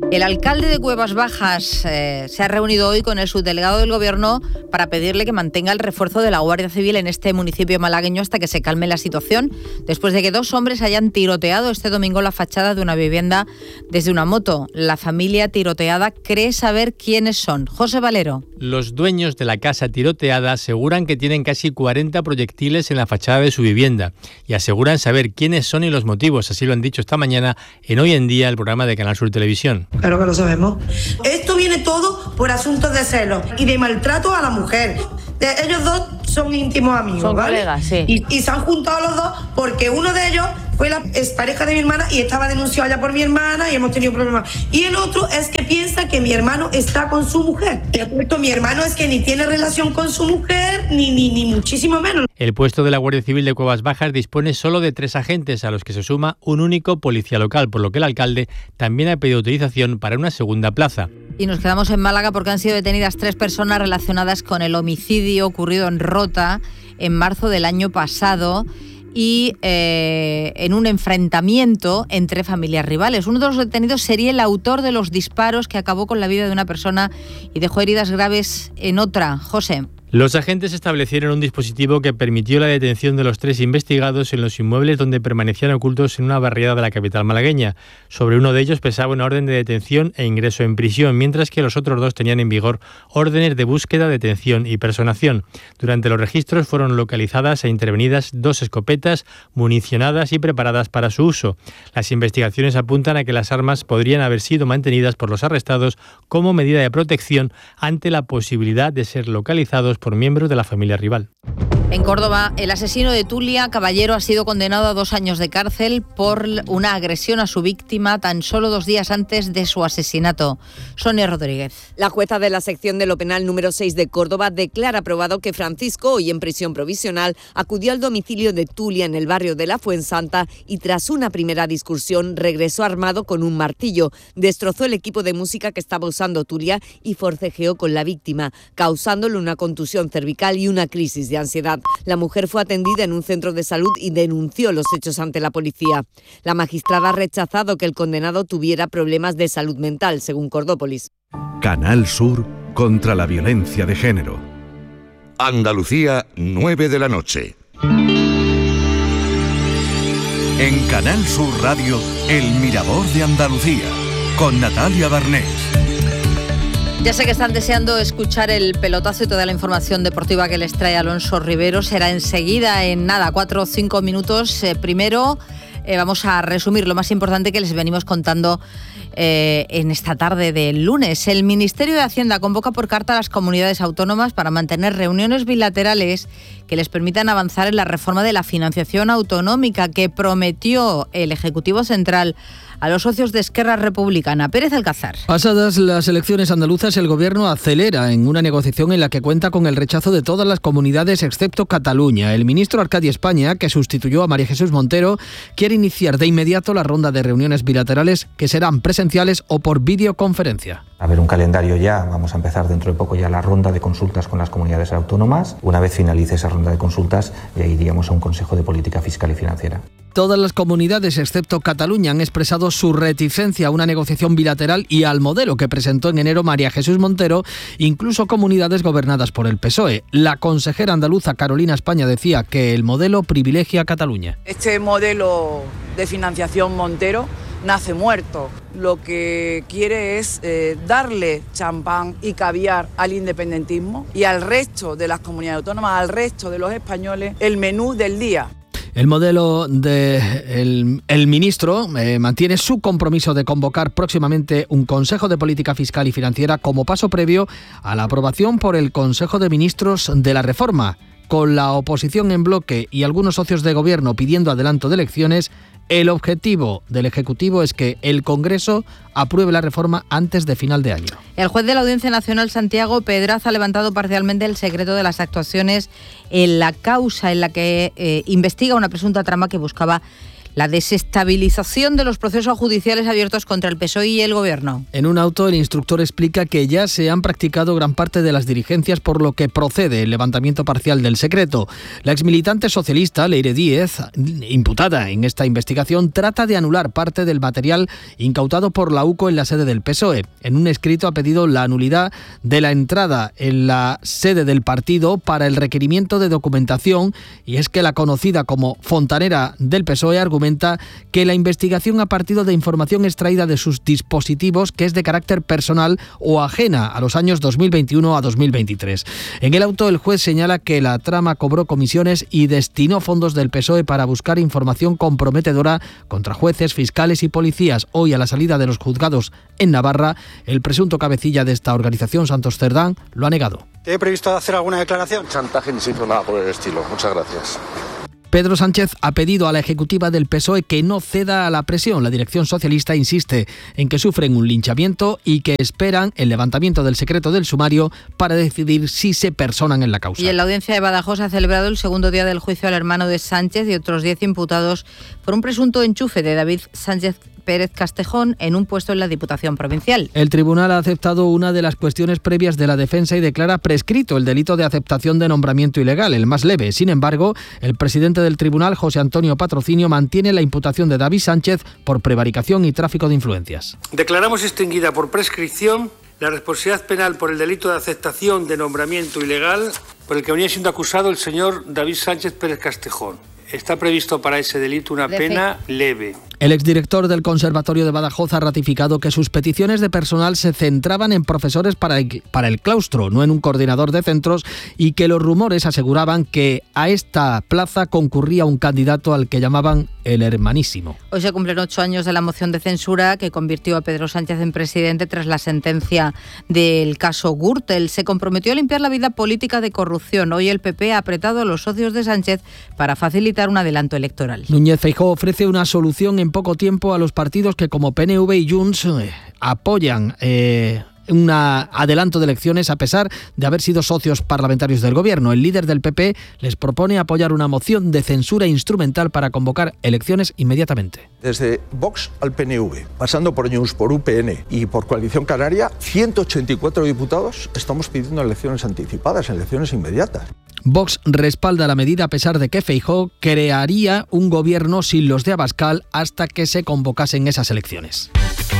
El alcalde de Cuevas Bajas se ha reunido hoy con el subdelegado del Gobierno para pedirle que mantenga el refuerzo de la Guardia Civil en este municipio malagueño hasta que se calme la situación, después de que 2 hombres hayan tiroteado este domingo la fachada de una vivienda desde una moto. La familia tiroteada cree saber quiénes son. José Valero. Los dueños de la casa tiroteada aseguran que tienen casi 40 proyectiles en la fachada de su vivienda y aseguran saber quiénes son y los motivos. Así lo han dicho esta mañana en Hoy en Día, el programa de Canal Sur Televisión. Claro que lo sabemos. Esto viene todo por asuntos de celos y de maltrato a la mujer. Ellos dos son íntimos amigos, son ¿vale? colegas, sí. Y se han juntado los dos porque uno de ellos fue la expareja de mi hermana y estaba denunciado ya por mi hermana y hemos tenido problemas. Y el otro es que piensa que mi hermano está con su mujer. Mi hermano es que ni tiene relación con su mujer, ni muchísimo menos. El puesto de la Guardia Civil de Cuevas Bajas dispone solo de 3 agentes, a los que se suma un único policía local, por lo que el alcalde también ha pedido autorización para una segunda plaza. Y nos quedamos en Málaga porque han sido detenidas 3 personas relacionadas con el homicidio ocurrido en Rota en marzo del año pasado y en un enfrentamiento entre familias rivales. Uno de los detenidos sería el autor de los disparos que acabó con la vida de una persona y dejó heridas graves en otra. José. Los agentes establecieron un dispositivo que permitió la detención de los 3 investigados en los inmuebles donde permanecían ocultos en una barriada de la capital malagueña. Sobre uno de ellos pesaba una orden de detención e ingreso en prisión, mientras que los otros 2 tenían en vigor órdenes de búsqueda, detención y personación. Durante los registros fueron localizadas e intervenidas 2 escopetas municionadas y preparadas para su uso. Las investigaciones apuntan a que las armas podrían haber sido mantenidas por los arrestados como medida de protección ante la posibilidad de ser localizados por miembros de la familia rival. En Córdoba, el asesino de Tulia, Caballero, ha sido condenado a 2 años de cárcel por una agresión a su víctima tan solo 2 días antes de su asesinato. Sonia Rodríguez. La jueza de la sección de lo penal número 6 de Córdoba declara aprobado que Francisco, hoy en prisión provisional, acudió al domicilio de Tulia en el barrio de la Fuensanta y tras una primera discusión regresó armado con un martillo. Destrozó el equipo de música que estaba usando Tulia y forcejeó con la víctima, causándole una contusión cervical y una crisis de ansiedad. La mujer fue atendida en un centro de salud y denunció los hechos ante la policía. La magistrada ha rechazado que el condenado tuviera problemas de salud mental, según Cordópolis. Canal Sur contra la violencia de género. Andalucía, 9 de la noche. En Canal Sur Radio, El Mirador de Andalucía, con Natalia Barnés. Ya sé que están deseando escuchar el pelotazo y toda la información deportiva que les trae Alonso Rivero. Será enseguida, en nada, 4 o 5 minutos. Primero vamos a resumir lo más importante que les venimos contando en esta tarde del lunes. El Ministerio de Hacienda convoca por carta a las comunidades autónomas para mantener reuniones bilaterales que les permitan avanzar en la reforma de la financiación autonómica que prometió el Ejecutivo Central a los socios de Esquerra Republicana. Pérez Alcázar. Pasadas las elecciones andaluzas, el Gobierno acelera en una negociación en la que cuenta con el rechazo de todas las comunidades excepto Cataluña. El ministro Arcadi España, que sustituyó a María Jesús Montero, quiere iniciar de inmediato la ronda de reuniones bilaterales que serán presenciales o por videoconferencia. A ver, un calendario ya, vamos a empezar dentro de poco ya la ronda de consultas con las comunidades autónomas. Una vez finalice esa ronda de consultas, ya iríamos a un Consejo de Política Fiscal y Financiera. Todas las comunidades, excepto Cataluña, han expresado su reticencia a una negociación bilateral y al modelo que presentó en enero María Jesús Montero, incluso comunidades gobernadas por el PSOE. La consejera andaluza Carolina España decía que el modelo privilegia a Cataluña. Este modelo de financiación Montero nace muerto. Lo que quiere es darle champán y caviar al independentismo y al resto de las comunidades autónomas, al resto de los españoles, el menú del día. El modelo del ministro mantiene su compromiso de convocar próximamente un Consejo de Política Fiscal y Financiera como paso previo a la aprobación por el Consejo de Ministros de la reforma. Con la oposición en bloque y algunos socios de gobierno pidiendo adelanto de elecciones, el objetivo del Ejecutivo es que el Congreso apruebe la reforma antes de final de año. El juez de la Audiencia Nacional, Santiago Pedraz, ha levantado parcialmente el secreto de las actuaciones en la causa en la que investiga una presunta trama que buscaba la desestabilización de los procesos judiciales abiertos contra el PSOE y el Gobierno. En un auto, el instructor explica que ya se han practicado gran parte de las diligencias, por lo que procede el levantamiento parcial del secreto. La exmilitante socialista, Leire Díez, imputada en esta investigación, trata de anular parte del material incautado por la UCO en la sede del PSOE. En un escrito ha pedido la nulidad de la entrada en la sede del partido para el requerimiento de documentación, y es que la conocida como fontanera del PSOE argumenta que la investigación ha partido de información extraída de sus dispositivos que es de carácter personal o ajena a los años 2021 a 2023. En el auto, el juez señala que la trama cobró comisiones y destinó fondos del PSOE para buscar información comprometedora contra jueces, fiscales y policías. Hoy, a la salida de los juzgados en Navarra, el presunto cabecilla de esta organización, Santos Cerdán, lo ha negado. ¿Tiene previsto hacer alguna declaración? Chantaje ni se hizo nada por el estilo. Muchas gracias. Pedro Sánchez ha pedido a la ejecutiva del PSOE que no ceda a la presión. La dirección socialista insiste en que sufren un linchamiento y que esperan el levantamiento del secreto del sumario para decidir si se personan en la causa. Y en la audiencia de Badajoz se ha celebrado el segundo día del juicio al hermano de Sánchez y otros 10 imputados por un presunto enchufe de David Sánchez Pérez Castejón en un puesto en la Diputación Provincial. El tribunal ha aceptado una de las cuestiones previas de la defensa y declara prescrito el delito de aceptación de nombramiento ilegal, el más leve. Sin embargo, el presidente del tribunal, José Antonio Patrocinio, mantiene la imputación de David Sánchez por prevaricación y tráfico de influencias. Declaramos extinguida por prescripción la responsabilidad penal por el delito de aceptación de nombramiento ilegal por el que venía siendo acusado el señor David Sánchez Pérez Castejón. Está previsto para ese delito una pena leve. El exdirector del Conservatorio de Badajoz ha ratificado que sus peticiones de personal se centraban en profesores para el claustro, no en un coordinador de centros, y que los rumores aseguraban que a esta plaza concurría un candidato al que llamaban el hermanísimo. Hoy se cumplen 8 años de la moción de censura que convirtió a Pedro Sánchez en presidente tras la sentencia del caso Gürtel. Se comprometió a limpiar la vida política de corrupción. Hoy el PP ha apretado a los socios de Sánchez para facilitar un adelanto electoral. Núñez Feijóo ofrece una solución en poco tiempo a los partidos que, como PNV y Junts, apoyan un adelanto de elecciones a pesar de haber sido socios parlamentarios del gobierno. El líder del PP les propone apoyar una moción de censura instrumental para convocar elecciones inmediatamente. Desde Vox al PNV, pasando por Junts, por UPN y por Coalición Canaria, 184 diputados estamos pidiendo elecciones anticipadas, elecciones inmediatas. Vox respalda la medida a pesar de que Feijóo crearía un gobierno sin los de Abascal hasta que se convocasen esas elecciones.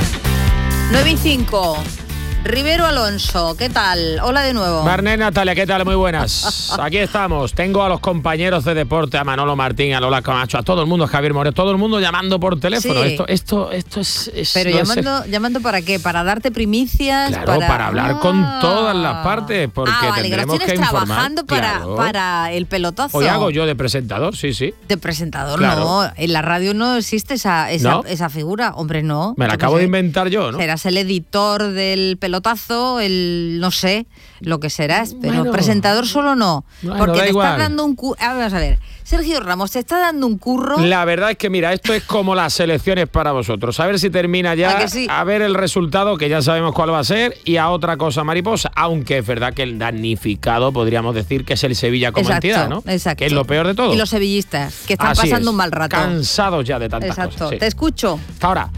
9:05. Rivero Alonso, ¿qué tal? Hola de nuevo. Marné, Natalia, ¿qué tal? Muy buenas. Aquí estamos. Tengo a los compañeros de deporte, a Manolo Martín, a Lola Camacho, a todo el mundo, a Javier Moreno, todo el mundo llamando por teléfono. Sí. Esto es... Pero llamando ¿para qué? ¿Para darte primicias? Claro, para hablar con todas las partes, porque tendremos que informar. Trabajando para el pelotazo. Hoy hago yo de presentador, sí. De presentador, claro. No. En la radio no existe esa figura. Hombre, no. Me la acabo de inventar yo, ¿no? Serás el editor del pelotazo, no sé lo que serás, pero presentador solo no. Porque te estás dando un curro. Vamos a ver, Sergio Ramos, te está dando un curro. La verdad es que, mira, esto es como las elecciones para vosotros. A ver si termina ya, sí. A ver el resultado, que ya sabemos cuál va a ser, y a otra cosa mariposa. Aunque es verdad que el damnificado, podríamos decir, que es el Sevilla como entidad, ¿no? Exacto. Que es lo peor de todo. Y los sevillistas, que están pasando un mal rato. Cansados ya de tantas cosas. Sí. Te escucho. Hasta ahora.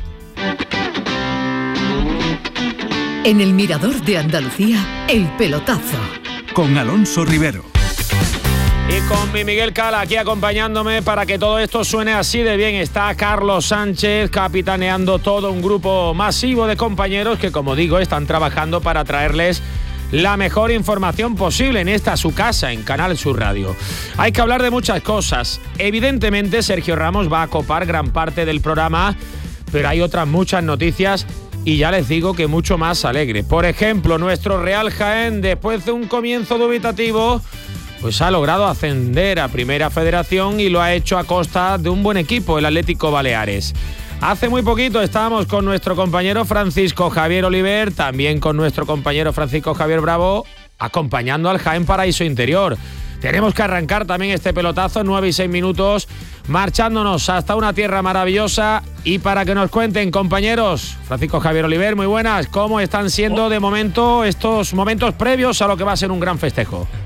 En el Mirador de Andalucía, el pelotazo. Con Alonso Rivero. Y con mi Miguel Cala aquí acompañándome para que todo esto suene así de bien. Está Carlos Sánchez capitaneando todo un grupo masivo de compañeros que, como digo, están trabajando para traerles la mejor información posible en esta su casa, en Canal Sur Radio. Hay que hablar de muchas cosas. Evidentemente, Sergio Ramos va a copar gran parte del programa, pero hay otras muchas noticias. Y ya les digo que mucho más alegre. Por ejemplo, nuestro Real Jaén, después de un comienzo dubitativo, pues ha logrado ascender a Primera Federación y lo ha hecho a costa de un buen equipo, el Atlético Baleares. Hace muy poquito estábamos con nuestro compañero Francisco Javier Oliver, también con nuestro compañero Francisco Javier Bravo, acompañando al Jaén Paraíso Interior. Tenemos que arrancar también este pelotazo, 9 y 6 minutos, marchándonos hasta una tierra maravillosa. Y para que nos cuenten, compañeros, Francisco Javier Oliver, muy buenas, ¿cómo están siendo de momento estos momentos previos a lo que va a ser un gran festejo?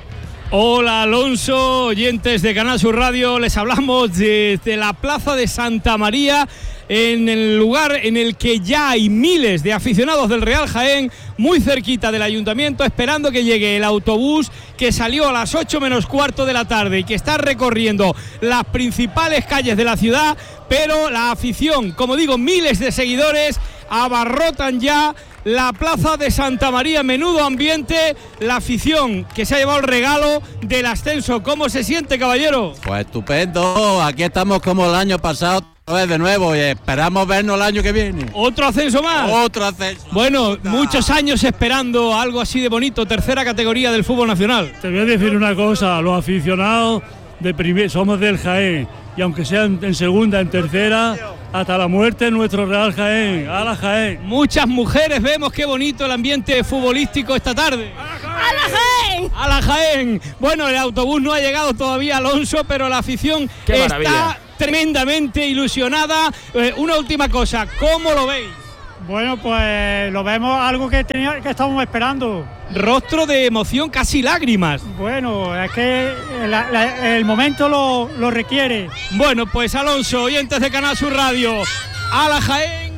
Hola Alonso, oyentes de Canal Sur Radio, les hablamos desde la Plaza de Santa María, en el lugar en el que ya hay miles de aficionados del Real Jaén, muy cerquita del ayuntamiento, esperando que llegue el autobús que salió a las 8 menos cuarto de la tarde y que está recorriendo las principales calles de la ciudad, pero la afición, como digo, miles de seguidores abarrotan ya la Plaza de Santa María. Menudo ambiente, la afición que se ha llevado el regalo del ascenso. ¿Cómo se siente, caballero? Pues estupendo, aquí estamos como el año pasado de nuevo y esperamos vernos el año que viene. ¿Otro ascenso más? Otro ascenso. Bueno, muchos años esperando algo así de bonito, tercera categoría del fútbol nacional. Te voy a decir una cosa, los aficionados de somos del Jaén, y aunque sean en segunda, en tercera, hasta la muerte nuestro Real Jaén. ¡A la Jaén! Muchas mujeres, vemos qué bonito el ambiente futbolístico esta tarde. ¡A la Jaén! ¡A la Jaén! Bueno, el autobús no ha llegado todavía, Alonso, pero la afición está tremendamente ilusionada. Una última cosa, ¿cómo lo veis? Bueno, pues lo vemos algo que estábamos esperando. Rostro de emoción, casi lágrimas. Bueno, es que el momento lo requiere. Bueno, pues Alonso, oyentes de Canal Sur Radio, ¡a la Jaén!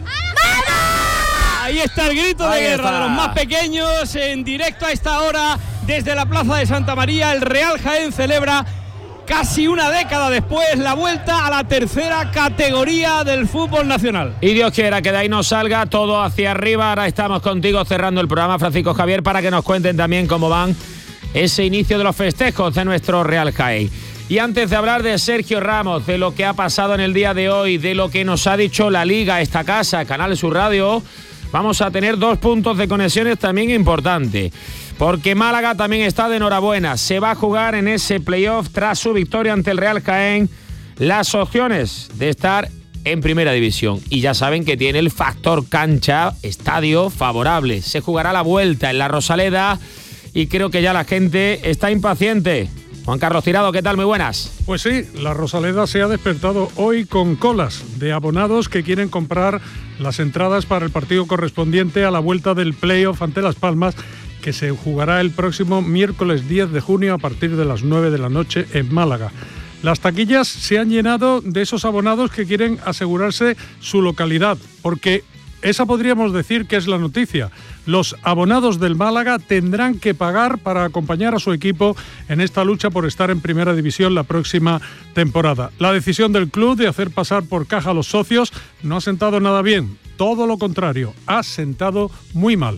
¡Vamos! Ahí está el grito de guerra de los más pequeños, en directo a esta hora desde la Plaza de Santa María. El Real Jaén celebra casi una década después la vuelta a la tercera categoría del fútbol nacional. Y Dios quiera que de ahí nos salga todo hacia arriba. Ahora estamos contigo cerrando el programa, Francisco Javier, para que nos cuenten también cómo van ese inicio de los festejos de nuestro Real Jaén. Y antes de hablar de Sergio Ramos, de lo que ha pasado en el día de hoy, de lo que nos ha dicho la Liga, esta casa, Canal Sur Radio, vamos a tener 2 puntos de conexiones también importantes. Porque Málaga también está de enhorabuena. Se va a jugar en ese playoff tras su victoria ante el Real Jaén las opciones de estar en primera división. Y ya saben que tiene el factor cancha, estadio favorable. Se jugará la vuelta en la Rosaleda y creo que ya la gente está impaciente. Juan Carlos Tirado, ¿qué tal? Muy buenas. Pues sí, la Rosaleda se ha despertado hoy con colas de abonados que quieren comprar las entradas para el partido correspondiente a la vuelta del playoff ante Las Palmas, que se jugará el próximo miércoles 10 de junio a partir de las 9 de la noche en Málaga. Las taquillas se han llenado de esos abonados que quieren asegurarse su localidad, porque esa podríamos decir que es la noticia. Los abonados del Málaga tendrán que pagar para acompañar a su equipo en esta lucha por estar en primera división la próxima temporada. La decisión del club de hacer pasar por caja a los socios no ha sentado nada bien, todo lo contrario, ha sentado muy mal.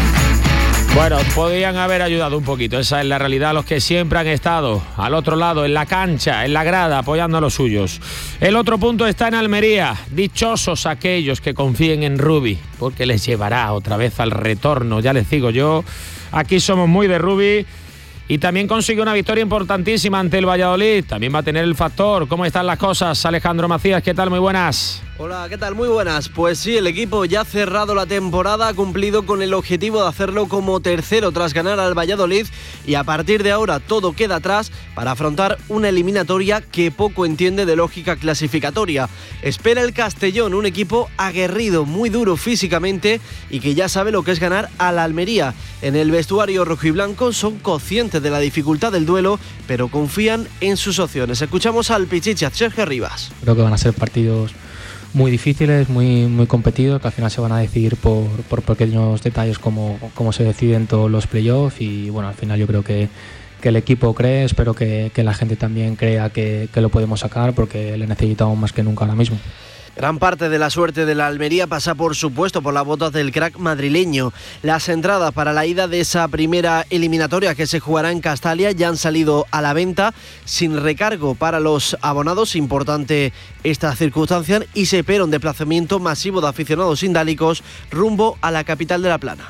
Bueno, podrían haber ayudado un poquito, esa es la realidad, los que siempre han estado al otro lado, en la cancha, en la grada, apoyando a los suyos. El otro punto está en Almería, dichosos aquellos que confíen en Rubi, porque les llevará otra vez al retorno, ya les digo yo, aquí somos muy de Rubi. Y también consigue una victoria importantísima ante el Valladolid, también va a tener el factor. ¿Cómo están las cosas? Alejandro Macías, ¿qué tal? Muy buenas. Hola, ¿qué tal? Muy buenas. Pues sí, el equipo ya ha cerrado la temporada, ha cumplido con el objetivo de hacerlo como tercero tras ganar al Valladolid y a partir de ahora todo queda atrás para afrontar una eliminatoria que poco entiende de lógica clasificatoria. Espera el Castellón, un equipo aguerrido, muy duro físicamente y que ya sabe lo que es ganar a la Almería. En el vestuario rojiblanco son conscientes de la dificultad del duelo, pero confían en sus opciones. Escuchamos al Pichichi, Sergio Rivas. Creo que van a ser partidos muy difíciles, muy competidos, que al final se van a decidir por pequeños detalles como se deciden todos los playoffs y bueno, al final yo creo que el equipo cree, espero que la gente también crea que lo podemos sacar porque le necesitamos más que nunca ahora mismo. Gran parte de la suerte de la Almería pasa, por supuesto, por las botas del crack madrileño. Las entradas para la ida de esa primera eliminatoria que se jugará en Castalia ya han salido a la venta sin recargo para los abonados. Importante esta circunstancia y se espera un desplazamiento masivo de aficionados indálicos rumbo a la capital de La Plana.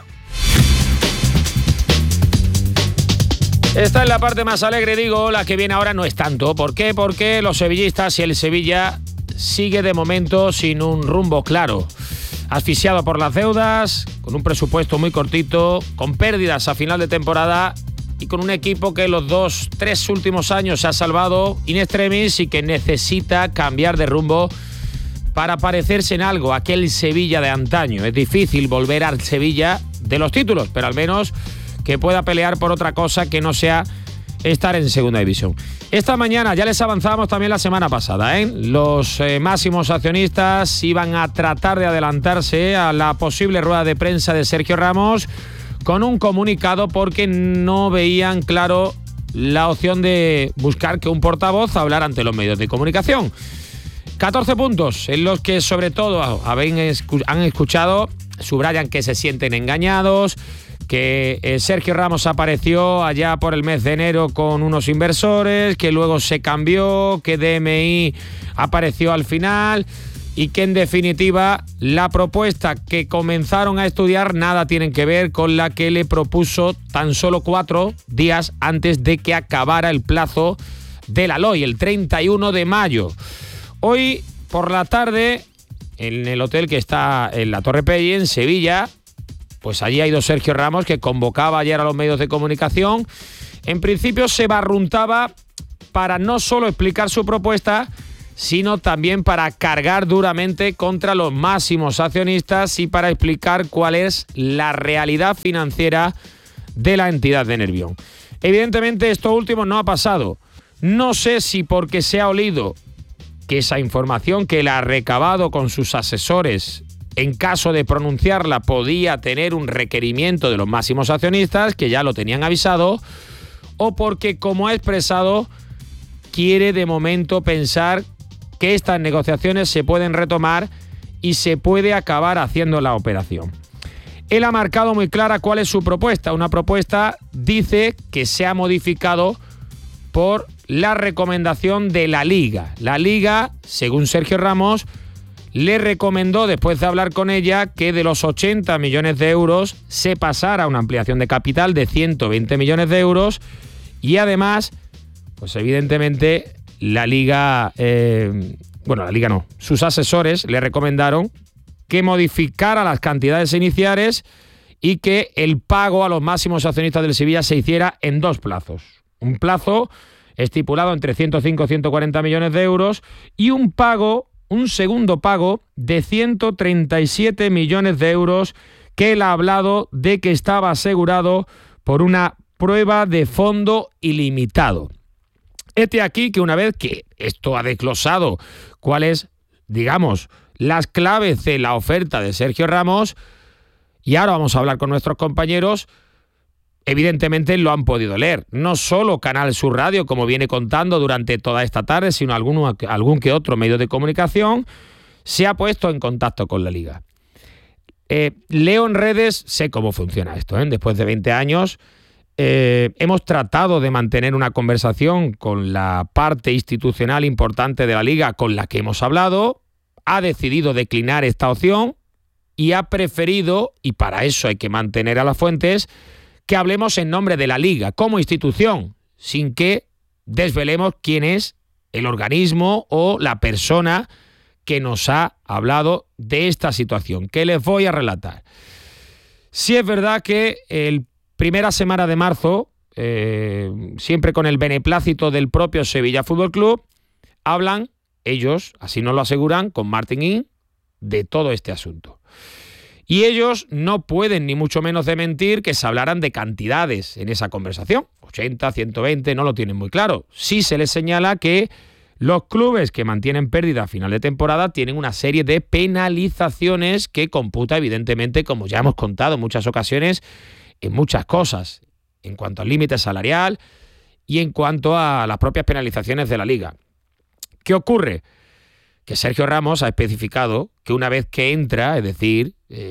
Esta es la parte más alegre, digo, la que viene ahora no es tanto. ¿Por qué? Porque los sevillistas y el Sevilla sigue de momento sin un rumbo claro. Asfixiado por las deudas, con un presupuesto muy cortito, con pérdidas a final de temporada y con un equipo que los 2-3 últimos años se ha salvado in extremis y que necesita cambiar de rumbo para parecerse en algo, aquel Sevilla de antaño. Es difícil volver al Sevilla de los títulos, pero al menos que pueda pelear por otra cosa que no sea estar en segunda división. Esta mañana, ya les avanzábamos también la semana pasada, los máximos accionistas iban a tratar de adelantarse a la posible rueda de prensa de Sergio Ramos con un comunicado porque no veían claro la opción de buscar que un portavoz hablara ante los medios de comunicación. 14 puntos en los que sobre todo han escuchado, subrayan que se sienten engañados, que Sergio Ramos apareció allá por el mes de enero con unos inversores, que luego se cambió, que DMI apareció al final y que en definitiva la propuesta que comenzaron a estudiar nada tienen que ver con la que le propuso tan solo 4 días antes de que acabara el plazo de la LOI, el 31 de mayo. Hoy por la tarde, en el hotel que está en la Torre Pelli, en Sevilla, pues allí ha ido Sergio Ramos, que convocaba ayer a los medios de comunicación. En principio se barruntaba para no solo explicar su propuesta, sino también para cargar duramente contra los máximos accionistas y para explicar cuál es la realidad financiera de la entidad de Nervión. Evidentemente esto último no ha pasado. No sé si porque se ha olido que esa información que él ha recabado con sus asesores, en caso de pronunciarla, podía tener un requerimiento de los máximos accionistas, que ya lo tenían avisado, o porque, como ha expresado, quiere de momento pensar que estas negociaciones se pueden retomar y se puede acabar haciendo la operación. Él ha marcado muy clara cuál es su propuesta. Una propuesta, dice, que se ha modificado por la recomendación de la Liga. La Liga, según Sergio Ramos, le recomendó, después de hablar con ella, que de los 80 millones de euros se pasara a una ampliación de capital de 120 millones de euros y además, pues evidentemente, la Liga, la Liga no, sus asesores le recomendaron que modificara las cantidades iniciales y que el pago a los máximos accionistas del Sevilla se hiciera en 2 plazos. Un plazo estipulado entre 105 y 140 millones de euros y un segundo pago de 137 millones de euros que él ha hablado de que estaba asegurado por una prueba de fondo ilimitado. Este aquí que una vez que esto ha desglosado cuáles, digamos, las claves de la oferta de Sergio Ramos, y ahora vamos a hablar con nuestros compañeros, evidentemente lo han podido leer. No solo Canal Sur Radio, como viene contando durante toda esta tarde, sino algún que otro medio de comunicación se ha puesto en contacto con la Liga. Leo en redes, sé cómo funciona esto, después de 20 años, hemos tratado de mantener una conversación con la parte institucional importante de la Liga con la que hemos hablado, ha decidido declinar esta opción y ha preferido, y para eso hay que mantener a las fuentes, que hablemos en nombre de la Liga como institución, sin que desvelemos quién es el organismo o la persona que nos ha hablado de esta situación, que les voy a relatar. Sí es verdad que el primera semana de marzo, siempre con el beneplácito del propio Sevilla Fútbol Club, hablan ellos, así nos lo aseguran, con Martin Ing, de todo este asunto. Y ellos no pueden ni mucho menos de mentir que se hablaran de cantidades en esa conversación. 80, 120, no lo tienen muy claro. Sí se les señala que los clubes que mantienen pérdida a final de temporada tienen una serie de penalizaciones que computa evidentemente, como ya hemos contado en muchas ocasiones, en muchas cosas, en cuanto al límite salarial y en cuanto a las propias penalizaciones de la Liga. ¿Qué ocurre? Que Sergio Ramos ha especificado que una vez que entra, es decir,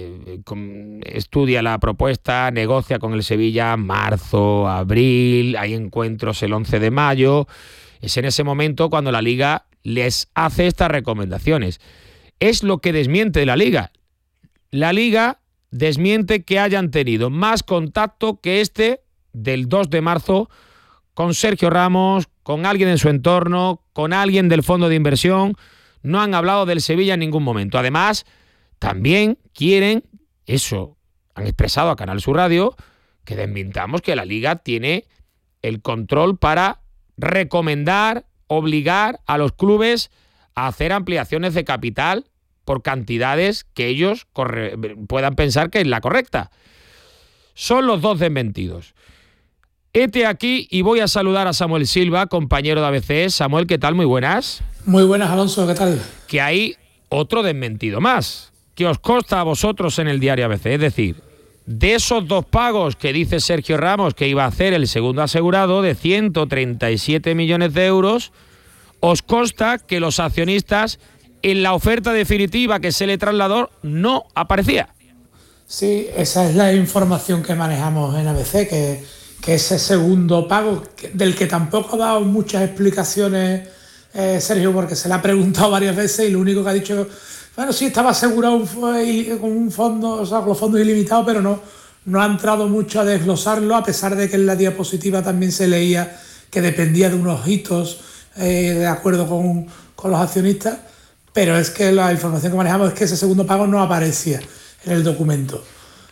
estudia la propuesta, negocia con el Sevilla marzo, abril, hay encuentros el 11 de mayo, es en ese momento cuando la Liga les hace estas recomendaciones. Es lo que desmiente la Liga. La Liga desmiente que hayan tenido más contacto que este del 2 de marzo con Sergio Ramos, con alguien en su entorno, con alguien del fondo de inversión. No han hablado del Sevilla en ningún momento. Además, también quieren, eso han expresado a Canal Sur Radio, que desmintamos que la Liga tiene el control para recomendar, obligar a los clubes a hacer ampliaciones de capital por cantidades que ellos puedan pensar que es la correcta. Son los dos desmentidos. Hete aquí y voy a saludar a Samuel Silva, compañero de ABC. Samuel, ¿qué tal? Muy buenas. Muy buenas, Alonso, ¿qué tal? Que hay otro desmentido más. ¿Qué os consta a vosotros en el diario ABC? Es decir, de esos 2 pagos que dice Sergio Ramos que iba a hacer el segundo asegurado de 137 millones de euros, os consta que los accionistas en la oferta definitiva que se le trasladó no aparecía. Sí, esa es la información que manejamos en ABC, que ese segundo pago, del que tampoco ha dado muchas explicaciones Sergio, porque se le ha preguntado varias veces y lo único que ha dicho, bueno, sí estaba asegurado con un fondo, o sea, con los fondos ilimitados, pero no ha entrado mucho a desglosarlo, a pesar de que en la diapositiva también se leía que dependía de unos hitos de acuerdo con los accionistas, pero es que la información que manejamos es que ese segundo pago no aparecía en el documento.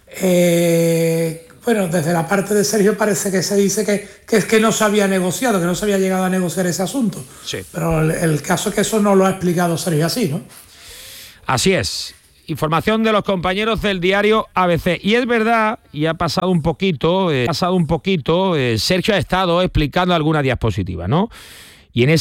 Bueno, desde la parte de Sergio parece que se dice que es que no se había negociado, que no se había llegado a negociar ese asunto. Sí. Pero el caso es que eso no lo ha explicado Sergio así, ¿no? Así es. Información de los compañeros del diario ABC. Y es verdad, y ha pasado un poquito, Sergio ha estado explicando alguna diapositiva, ¿no? Y en